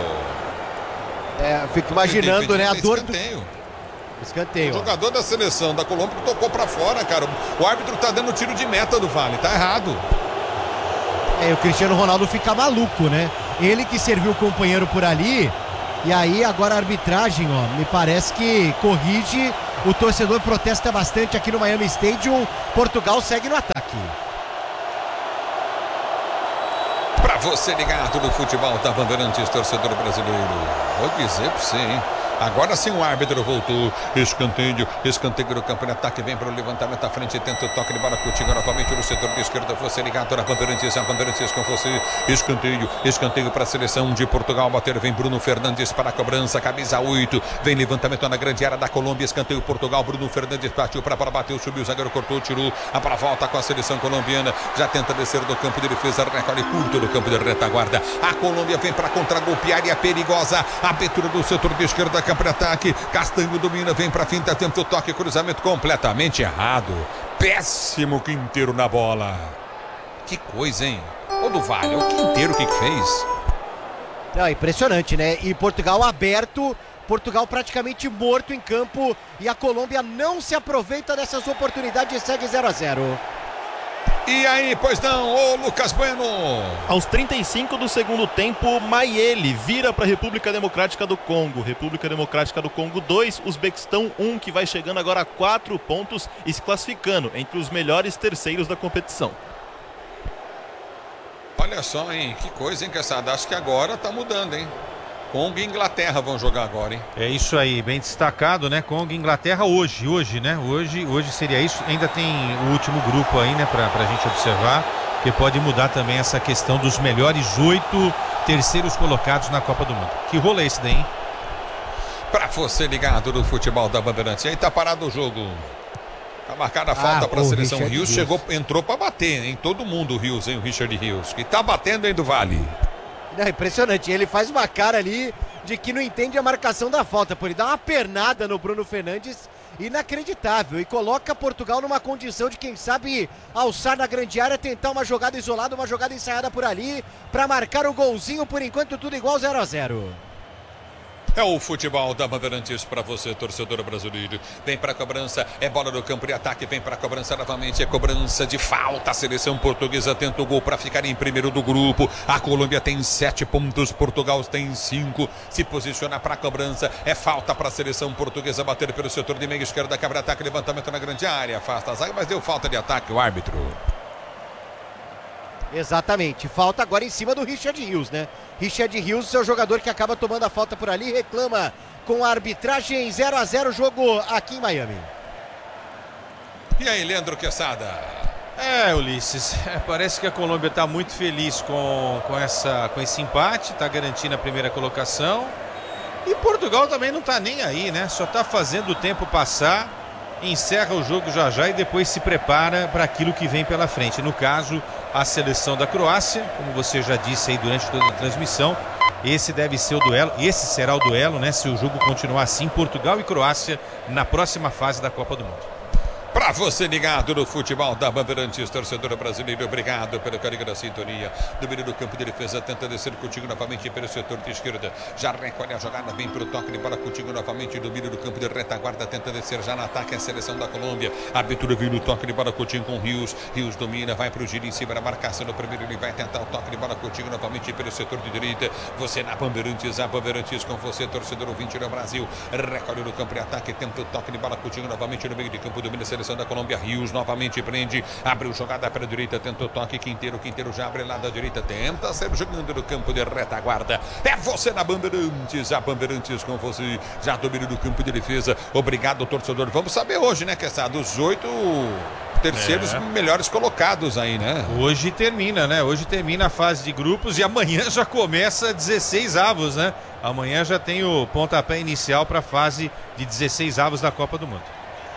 Fico imaginando, né, a dor do... Escanteio. O jogador da seleção da Colômbia tocou pra fora, cara. O árbitro tá dando tiro de meta do Vale, tá errado. O Cristiano Ronaldo fica maluco, né? Ele que serviu o companheiro por ali. E aí agora a arbitragem, ó, me parece que corrige. O torcedor protesta bastante aqui no Miami Stadium. Portugal segue no ataque. Pra você ligado no futebol da Bandeirantes, torcedor brasileiro. Vou dizer pra você, hein? Agora sim o árbitro voltou. Escanteio do campo de ataque. Vem para o levantamento à frente. Tenta o toque de bola contigo novamente no setor de esquerda. Você ligado na Bandeirantes. A Bandeirantes com você. Escanteio para a seleção de Portugal. Bater. Vem Bruno Fernandes para a cobrança. Camisa 8. Vem levantamento na grande área da Colômbia. Escanteio Portugal. Bruno Fernandes partiu para a bola. Bateu, subiu. O zagueiro cortou, tirou. A bola volta com a seleção colombiana. Já tenta descer do campo de defesa. Recolhe curto do campo de retaguarda. A Colômbia vem para contragolpear. Área perigosa. Abertura do setor de esquerda. Campo de ataque, Castanho domina, vem pra finta, tenta o toque, cruzamento completamente errado. Péssimo Quinteiro na bola. Que coisa, hein? Ô do Vale, o Quinteiro o que fez? Não, impressionante, né? E Portugal aberto, Portugal praticamente morto em campo e a Colômbia não se aproveita dessas oportunidades e segue 0-0. E aí, pois não, ô Lucas Bueno. Aos 35 do segundo tempo, Mayele vira para a República Democrática do Congo. República Democrática do Congo 2, Uzbequistão 1, que vai chegando agora a 4 pontos e se classificando entre os melhores terceiros da competição. Olha só, hein, que coisa, hein, Quesada. Acho que agora tá mudando, hein. Congo e Inglaterra vão jogar agora, hein? É isso aí, bem destacado, né? Congo e Inglaterra hoje, né? Hoje seria isso. Ainda tem o último grupo aí, né? Pra gente observar, que pode mudar também essa questão dos melhores 8 terceiros colocados na Copa do Mundo. Que rolo é esse daí, hein? Pra você ligado no futebol da Bandeirantes. E aí tá parado o jogo. Tá marcada a falta pra seleção. Rios entrou pra bater em todo mundo, o Rios, hein? O Richard Rios, que tá batendo aí do Vale. É impressionante, ele faz uma cara ali de que não entende a marcação da falta, por ele dá uma pernada no Bruno Fernandes, inacreditável, e coloca Portugal numa condição de, quem sabe, alçar na grande área, tentar uma jogada isolada, uma jogada ensaiada por ali, para marcar o golzinho. Por enquanto tudo igual, 0-0. É o futebol da Bandeirantes para você, torcedor brasileiro. Vem para a cobrança, é bola no campo de ataque, vem para a cobrança novamente, é cobrança de falta. A seleção portuguesa tenta o gol para ficar em primeiro do grupo. A Colômbia tem 7 pontos, Portugal tem 5. Se posiciona para a cobrança, é falta para a seleção portuguesa bater pelo setor de meio esquerda, quebra ataque, levantamento na grande área, afasta a zaga, mas deu falta de ataque o árbitro. Exatamente, falta agora em cima do Richard Rios, né? Richard Rios é o jogador que acaba tomando a falta por ali, reclama com a arbitragem. 0-0 jogo aqui em Miami. E aí, Leandro Quesada? Ulisses, parece que a Colômbia está muito feliz com esse empate, está garantindo a primeira colocação. E Portugal também não está nem aí, né? Só está fazendo o tempo passar, encerra o jogo já e depois se prepara para aquilo que vem pela frente. No caso, a seleção da Croácia, como você já disse aí durante toda a transmissão, esse deve ser o duelo, esse será o duelo, né? Se o jogo continuar assim, Portugal e Croácia na próxima fase da Copa do Mundo. Para você ligado no futebol da Bandeirantes, torcedor brasileiro, obrigado pelo carinho da sintonia. Domínio do campo de defesa, tenta descer contigo novamente pelo setor de esquerda. Já recolhe a jogada, vem para o toque de bola contigo novamente. Domínio do campo de retaguarda, tenta descer já no ataque a seleção da Colômbia. A abertura vem no toque de bola contigo com Rios. Rios domina, vai para o giro em cima da marcação no primeiro. Ele vai tentar o toque de bola contigo novamente pelo setor de direita. Você na Bandeirantes, a Bandeirantes com você, torcedor ouvinte no Brasil. Recolhe no campo de ataque, tenta o toque de bola contigo novamente no meio de campo. Domina a seleção da Colômbia. Rios novamente prende, abriu jogada para a direita, tentou toque, Quinteiro já abre lá da direita, tenta ser jogando no campo de retaguarda. É você na Bandeirantes, a Bandeirantes com você, já domina do campo de defesa. Obrigado, torcedor. Vamos saber hoje, né, Quesada, os 8 terceiros melhores colocados aí, né? Hoje termina, né? Hoje termina a fase de grupos e amanhã já começa 16 avos, né? Amanhã já tem o pontapé inicial para a fase de 16 avos da Copa do Mundo.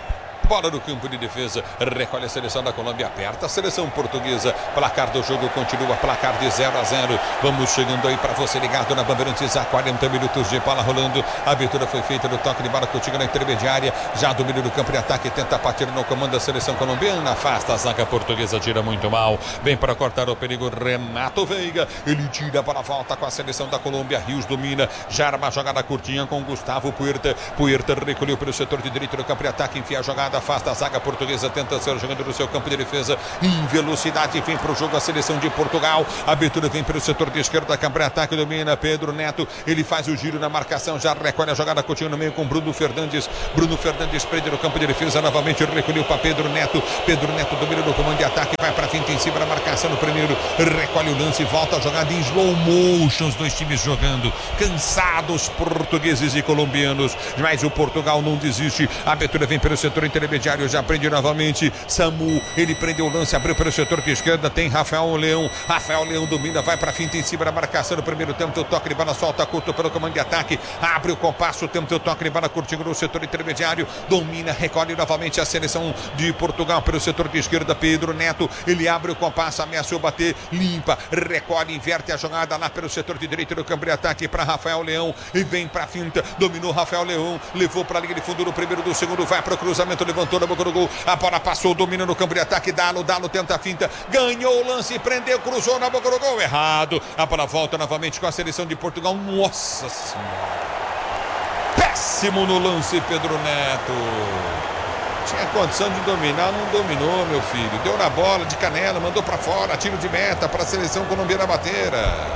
Bola no campo de defesa, recolhe a seleção da Colômbia, aperta a seleção portuguesa. Placar do jogo continua, placar de 0-0. Vamos chegando aí para você ligado na Bandeirantes, há 40 minutos de bola rolando. A abertura foi feita do toque de bola contigo na intermediária. Já domínio do campo de ataque, tenta partir no comando da seleção colombiana. Afasta a zaga portuguesa, tira muito mal. Vem para cortar o perigo, Renato Veiga. Ele tira para a volta com a seleção da Colômbia. Rios domina, já arma a jogada curtinha com Gustavo Puerta. Puerta recolheu pelo setor de direito do campo de ataque, enfia a jogada. Afasta a zaga portuguesa, tenta ser jogando no seu campo de defesa em velocidade, vem para o jogo a seleção de Portugal. A abertura vem pelo setor de esquerda, campo de ataque, domina Pedro Neto, ele faz o giro na marcação, já recolhe a jogada, continua no meio com Bruno Fernandes. Bruno Fernandes prende no campo de defesa, novamente recolheu para Pedro Neto. Pedro Neto domina no comando de ataque, vai para a finta em cima da marcação no primeiro, recolhe o lance, volta a jogada em slow motion, os dois times jogando, cansados portugueses e colombianos, mas o Portugal não desiste. A abertura vem pelo setor intermediário, já prende novamente Samu, ele prendeu o lance, abriu pelo setor de esquerda, tem Rafael Leão domina, vai para a finta em cima da marcação no primeiro tempo, o toque de bola, solta curto pelo comando de ataque, abre o compasso, tempo o toque de bola curtinho no setor intermediário, domina, recolhe novamente a seleção de Portugal pelo setor de esquerda, Pedro Neto, ele abre o compasso, ameaçou bater, limpa, recolhe, inverte a jogada lá pelo setor de direito do campo de ataque para Rafael Leão, e vem para a finta, dominou Rafael Leão, levou para a linha de fundo no primeiro, do segundo, vai para o cruzamento, levantou na boca do gol, a bola passou, domina no campo de ataque, Dalo tenta a finta, ganhou o lance, prendeu, cruzou na boca do gol, errado, a bola volta novamente com a seleção de Portugal, nossa senhora, péssimo no lance Pedro Neto, tinha condição de dominar, não dominou meu filho, deu na bola de canela, mandou para fora, tiro de meta para a seleção colombiana bater.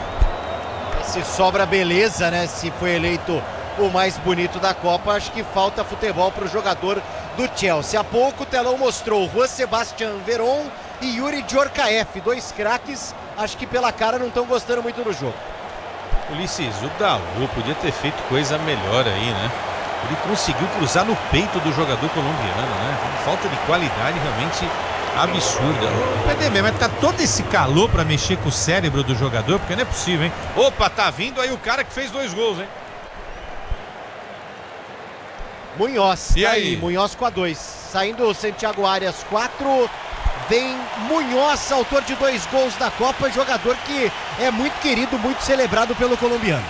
Se sobra beleza, né, se foi eleito o mais bonito da Copa, acho que falta futebol para o jogador do Chelsea. Há pouco o telão mostrou Juan Sebastián Veron e Yuri Djorkaeff, dois craques, acho que pela cara não estão gostando muito do jogo. Ulisses, o Dalot podia ter feito coisa melhor aí, né? Ele conseguiu cruzar no peito do jogador colombiano, né? Falta de qualidade realmente absurda. PDB, mas tá todo esse calor pra mexer com o cérebro do jogador, porque não é possível, hein? Opa, tá vindo aí o cara que fez 2 gols, hein? Munhoz, e aí? Munhoz com a 2, saindo Santiago Arias 4, vem Munhoz, autor de 2 gols da Copa, jogador que é muito querido, muito celebrado pelo colombiano.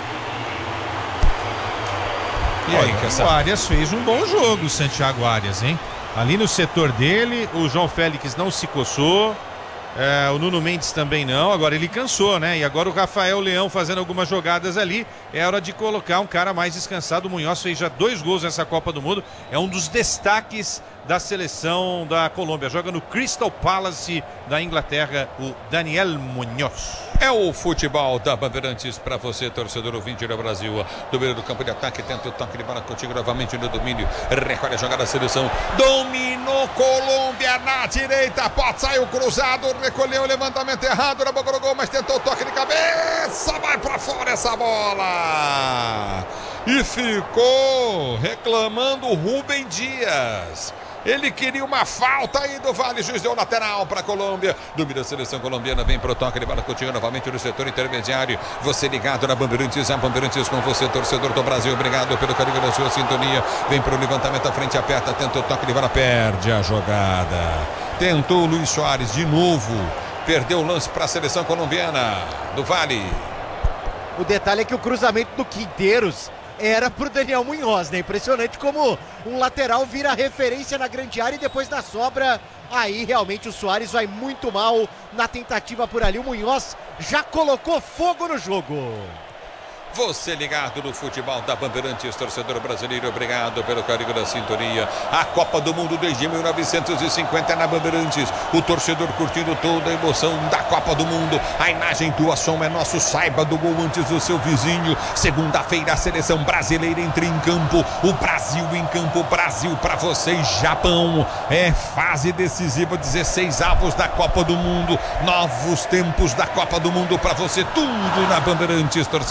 E aí, o Arias fez um bom jogo, o Santiago Arias, hein? Ali no setor dele, o João Félix não se coçou, o Nuno Mendes também não, agora ele cansou, né? E agora o Rafael Leão fazendo algumas jogadas ali, é hora de colocar um cara mais descansado. O Munhoz fez já 2 gols nessa Copa do Mundo, é um dos destaques da seleção da Colômbia, joga no Crystal Palace da Inglaterra, o Daniel Munhoz. É o futebol da Bandeirantes para você, torcedor ouvinte do Brasil. Domínio do campo de ataque, tenta o toque de bola contigo novamente no domínio. Recolhe a jogada da seleção. Dominou Colômbia na direita. Pode sair o cruzado. Recolheu o levantamento errado na boca do gol, mas tentou o toque de cabeça. Vai para fora essa bola. E ficou reclamando o Rubem Dias. Ele queria uma falta aí do Vale, juiz deu lateral para a Colômbia. Domina a seleção colombiana, vem pro toque de bola contigo novamente no setor intermediário. Você ligado na Bandeirantes, a Bandeirantes com você, torcedor do Brasil. Obrigado pelo carinho da sua sintonia. Vem pro levantamento à frente, aperta, tenta o toque de bola, perde a jogada. Tentou o Luiz Soares de novo, perdeu o lance para a seleção colombiana do Vale. O detalhe é que o cruzamento do Quinteiros era pro Daniel Munhoz, né? Impressionante como um lateral vira referência na grande área e depois da sobra, aí realmente o Soares vai muito mal na tentativa por ali. O Munhoz já colocou fogo no jogo. Você ligado no futebol da Bandeirantes, torcedor brasileiro, obrigado pelo carinho da sintonia. A Copa do Mundo desde 1950 na Bandeirantes. O torcedor curtindo toda a emoção da Copa do Mundo. A imagem do som é nosso, saiba do gol antes do seu vizinho. Segunda-feira a seleção brasileira entra em campo. O Brasil em campo, Brasil para vocês, Japão. É fase decisiva, 16 avos da Copa do Mundo. Novos tempos da Copa do Mundo para você, tudo na Bandeirantes, torcedor brasileiro.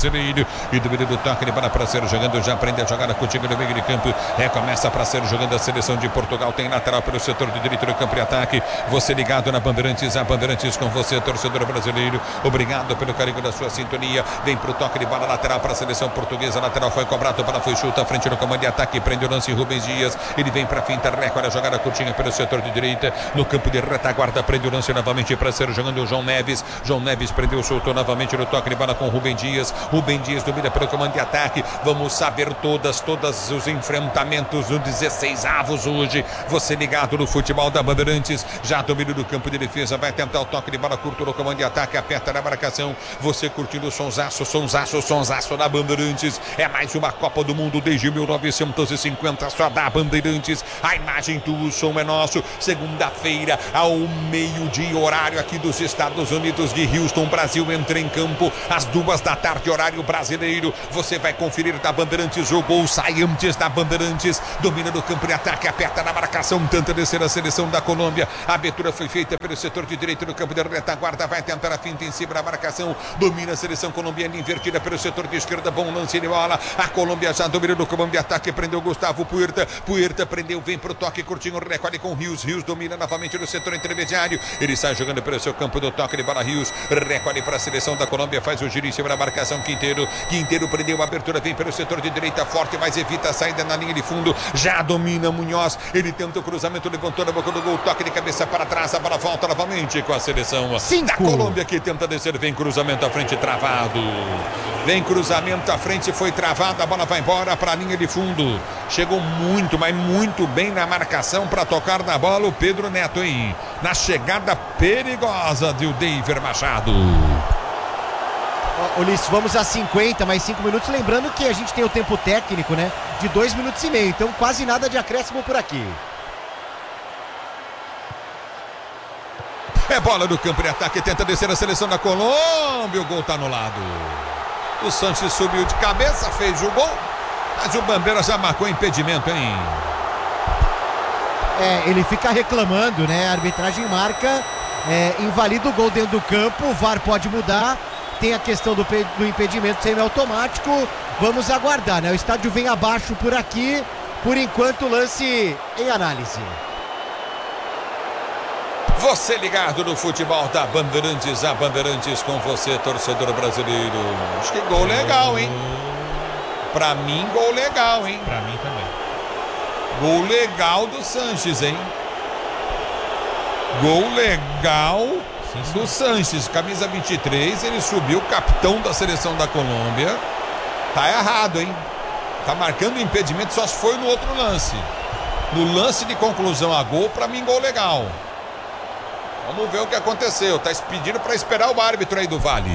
brasileiro. E do meio do toque de bola para ser jogando, já aprende a jogar contigo no meio de campo. Recomeça para ser jogando a seleção de Portugal. Tem lateral pelo setor de direito do campo de ataque. Você ligado na Bandeirantes, a Bandeirantes com você, torcedor brasileiro. Obrigado pelo carinho da sua sintonia. Vem pro toque de bola lateral para a seleção portuguesa. Lateral foi cobrado, bola foi chuta, frente no comando de ataque. Prende o lance Rubens Dias. Ele vem para finta, recolhe a jogada curtinha pelo setor de direita. No campo de retaguarda, prende o lance novamente para ser jogando o João Neves. João Neves prendeu, soltou novamente no toque de bola com Rubens Dias. Rubens Dias domina pelo comando de ataque. Vamos saber todos os enfrentamentos no 16avos hoje. Você ligado no futebol da Bandeirantes. Já domina do campo de defesa. Vai tentar o toque de bola curto no comando de ataque. Aperta na marcação. Você curtindo o sonsaço da Bandeirantes. É mais uma Copa do Mundo desde 1950. Só da Bandeirantes. A imagem do som é nosso. Segunda-feira, ao meio-dia, horário aqui dos Estados Unidos de Houston. Brasil entra em campo às 2 da tarde, horário brasileiro. Você vai conferir da Bandeirantes. O gol sai antes da Bandeirantes. Domina no campo de ataque. Aperta na marcação. Tenta descer a seleção da Colômbia. A abertura foi feita pelo setor de direito no campo de retaguarda. Vai tentar a finta em cima da marcação. Domina a seleção colombiana invertida pelo setor de esquerda. Bom lance de bola. A Colômbia já domina no comando de ataque. Prendeu Gustavo Puerta. Puerta prendeu. Vem pro toque curtinho. Recolhe com Rios. Rios domina novamente no setor intermediário. Ele sai jogando pelo seu campo do toque de bola. Rios recolhe para a seleção da Colômbia. Faz o giro em cima da marcação. Quinteiro prendeu a abertura. Vem pelo setor de direita forte, mas evita a saída na linha de fundo. Já domina Munhoz. Ele tenta o cruzamento. Levantou na boca do gol. Toque de cabeça para trás. A bola volta novamente com a seleção da Colômbia que tenta descer. Vem cruzamento à frente travado. Vem cruzamento à frente. Foi travado. A bola vai embora para a linha de fundo. Chegou muito, mas muito bem na marcação para tocar na bola o Pedro Neto, hein? Na chegada perigosa do David Machado. Ulisses, vamos a 50, mais 5 minutos. Lembrando que a gente tem o tempo técnico, né? De 2 minutos e meio. Então quase nada de acréscimo por aqui. É bola no campo de ataque. Tenta descer a seleção da Colômbia. O gol tá anulado. O Sanches subiu de cabeça, fez o gol. Mas o Bandeira já marcou impedimento, hein? Ele fica reclamando, né? A arbitragem marca. Invalida o gol dentro do campo. O VAR pode mudar. Tem a questão do impedimento semiautomático. Vamos aguardar, né? O estádio vem abaixo por aqui. Por enquanto, lance em análise. Você ligado no futebol da Bandeirantes. A Bandeirantes com você, torcedor brasileiro. Acho que gol legal, hein? Pra mim, gol legal, hein? Pra mim também. Gol legal do Sanches, hein? Gol legal do Sanches, camisa 23, ele subiu, capitão da seleção da Colômbia. Tá errado, hein? Tá marcando impedimento, só se foi no outro lance. No lance de conclusão a gol, pra mim, gol legal. Vamos ver o que aconteceu. Tá pedindo pra esperar o árbitro aí do Vale.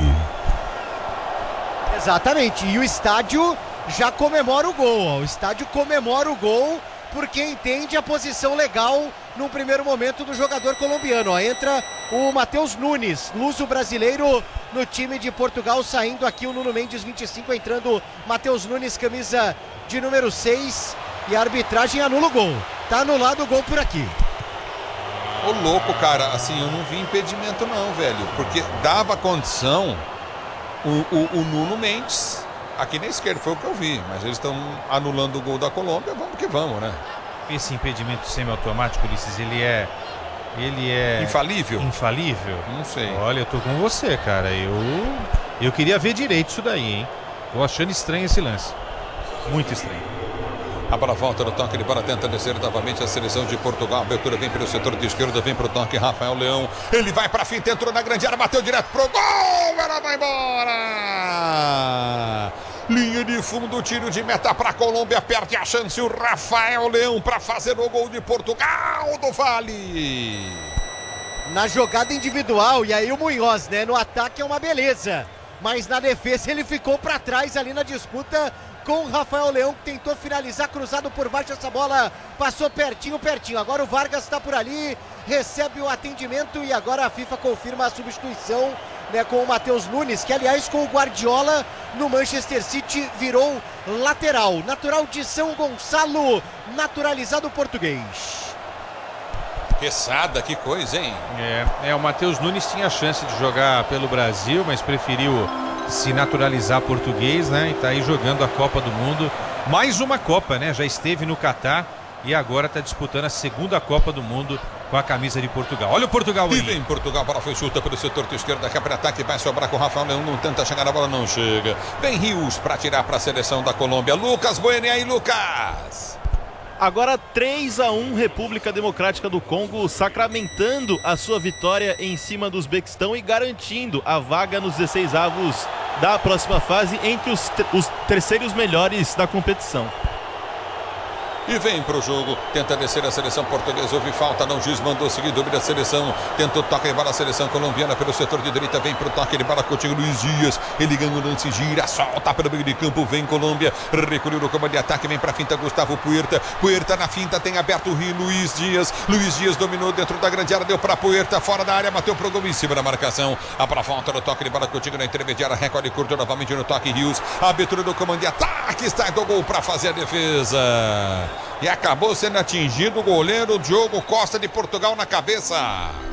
Exatamente, e o estádio já comemora o gol, ó. O estádio comemora o gol porque entende a posição legal no primeiro momento do jogador colombiano, ó. Entra o Matheus Nunes, luso brasileiro no time de Portugal, saindo aqui o Nuno Mendes 25, entrando Matheus Nunes, camisa de número 6, e a arbitragem anula o gol. Tá anulado o gol por aqui. Ô louco, cara, assim, eu não vi impedimento não, velho, porque dava condição o Nuno Mendes aqui na esquerda, foi o que eu vi, mas eles estão anulando o gol da Colômbia, vamos que vamos, né? Esse impedimento semiautomático, Ulisses, ele é infalível? Infalível? Não sei. Olha, eu tô com você, cara. Eu queria ver direito isso daí, hein? Tô achando estranho esse lance. Muito estranho. A bola volta no toque de bola, tenta descer novamente a seleção de Portugal. A abertura vem pelo setor de esquerda, vem pro toque Rafael Leão. Ele vai pra finta, entrou na grande área, bateu direto pro gol. Ela vai embora. Linha de fundo, tiro de meta para a Colômbia, perde a chance o Rafael Leão para fazer o gol de Portugal do Vale. Na jogada individual, e aí o Munhoz, né? No ataque é uma beleza, mas na defesa ele ficou para trás ali na disputa com o Rafael Leão, que tentou finalizar, cruzado por baixo, essa bola passou pertinho. Agora o Vargas está por ali, recebe o atendimento e agora a FIFA confirma a substituição, né, com o Matheus Nunes, que aliás com o Guardiola no Manchester City virou lateral, natural de São Gonçalo, naturalizado português. Quesada, que coisa, hein? O Matheus Nunes tinha a chance de jogar pelo Brasil, mas preferiu se naturalizar português, né? E tá aí jogando a Copa do Mundo. Mais uma Copa, né? Já esteve no Catar e agora está disputando a segunda Copa do Mundo com a camisa de Portugal. Olha o Portugal aí. E vem Portugal, bola foi chuta pelo setor de esquerda, que abre ataque, vai sobrar com o Rafael Leão, não tenta chegar na bola, não chega. Vem Rios para tirar para a seleção da Colômbia. Lucas Bueno, e aí, Lucas? Agora 3-1, República Democrática do Congo sacramentando a sua vitória em cima do Uzbequistão e garantindo a vaga nos 16avos da próxima fase entre os terceiros melhores da competição. E vem pro jogo, tenta descer a seleção portuguesa, houve falta, não, o juiz mandou seguir, domina a seleção, tenta o toque de bola, a seleção colombiana pelo setor de direita, vem pro toque de bola, contigo Luiz Dias, ele ganha o lance, gira, solta pelo meio de campo, vem Colômbia, recolheu no comando de ataque, vem pra finta Gustavo Puerta na finta, tem aberto o Rio, Luiz Dias dominou dentro da grande área, deu pra Puerta, fora da área, bateu pro gol em cima da marcação, a pra falta no toque de bola, contigo na intermediária, recolhe curto novamente no toque Rios, a abertura do comando de ataque, está do gol pra fazer a defesa. E acabou sendo atingido o goleiro Diogo Costa de Portugal na cabeça.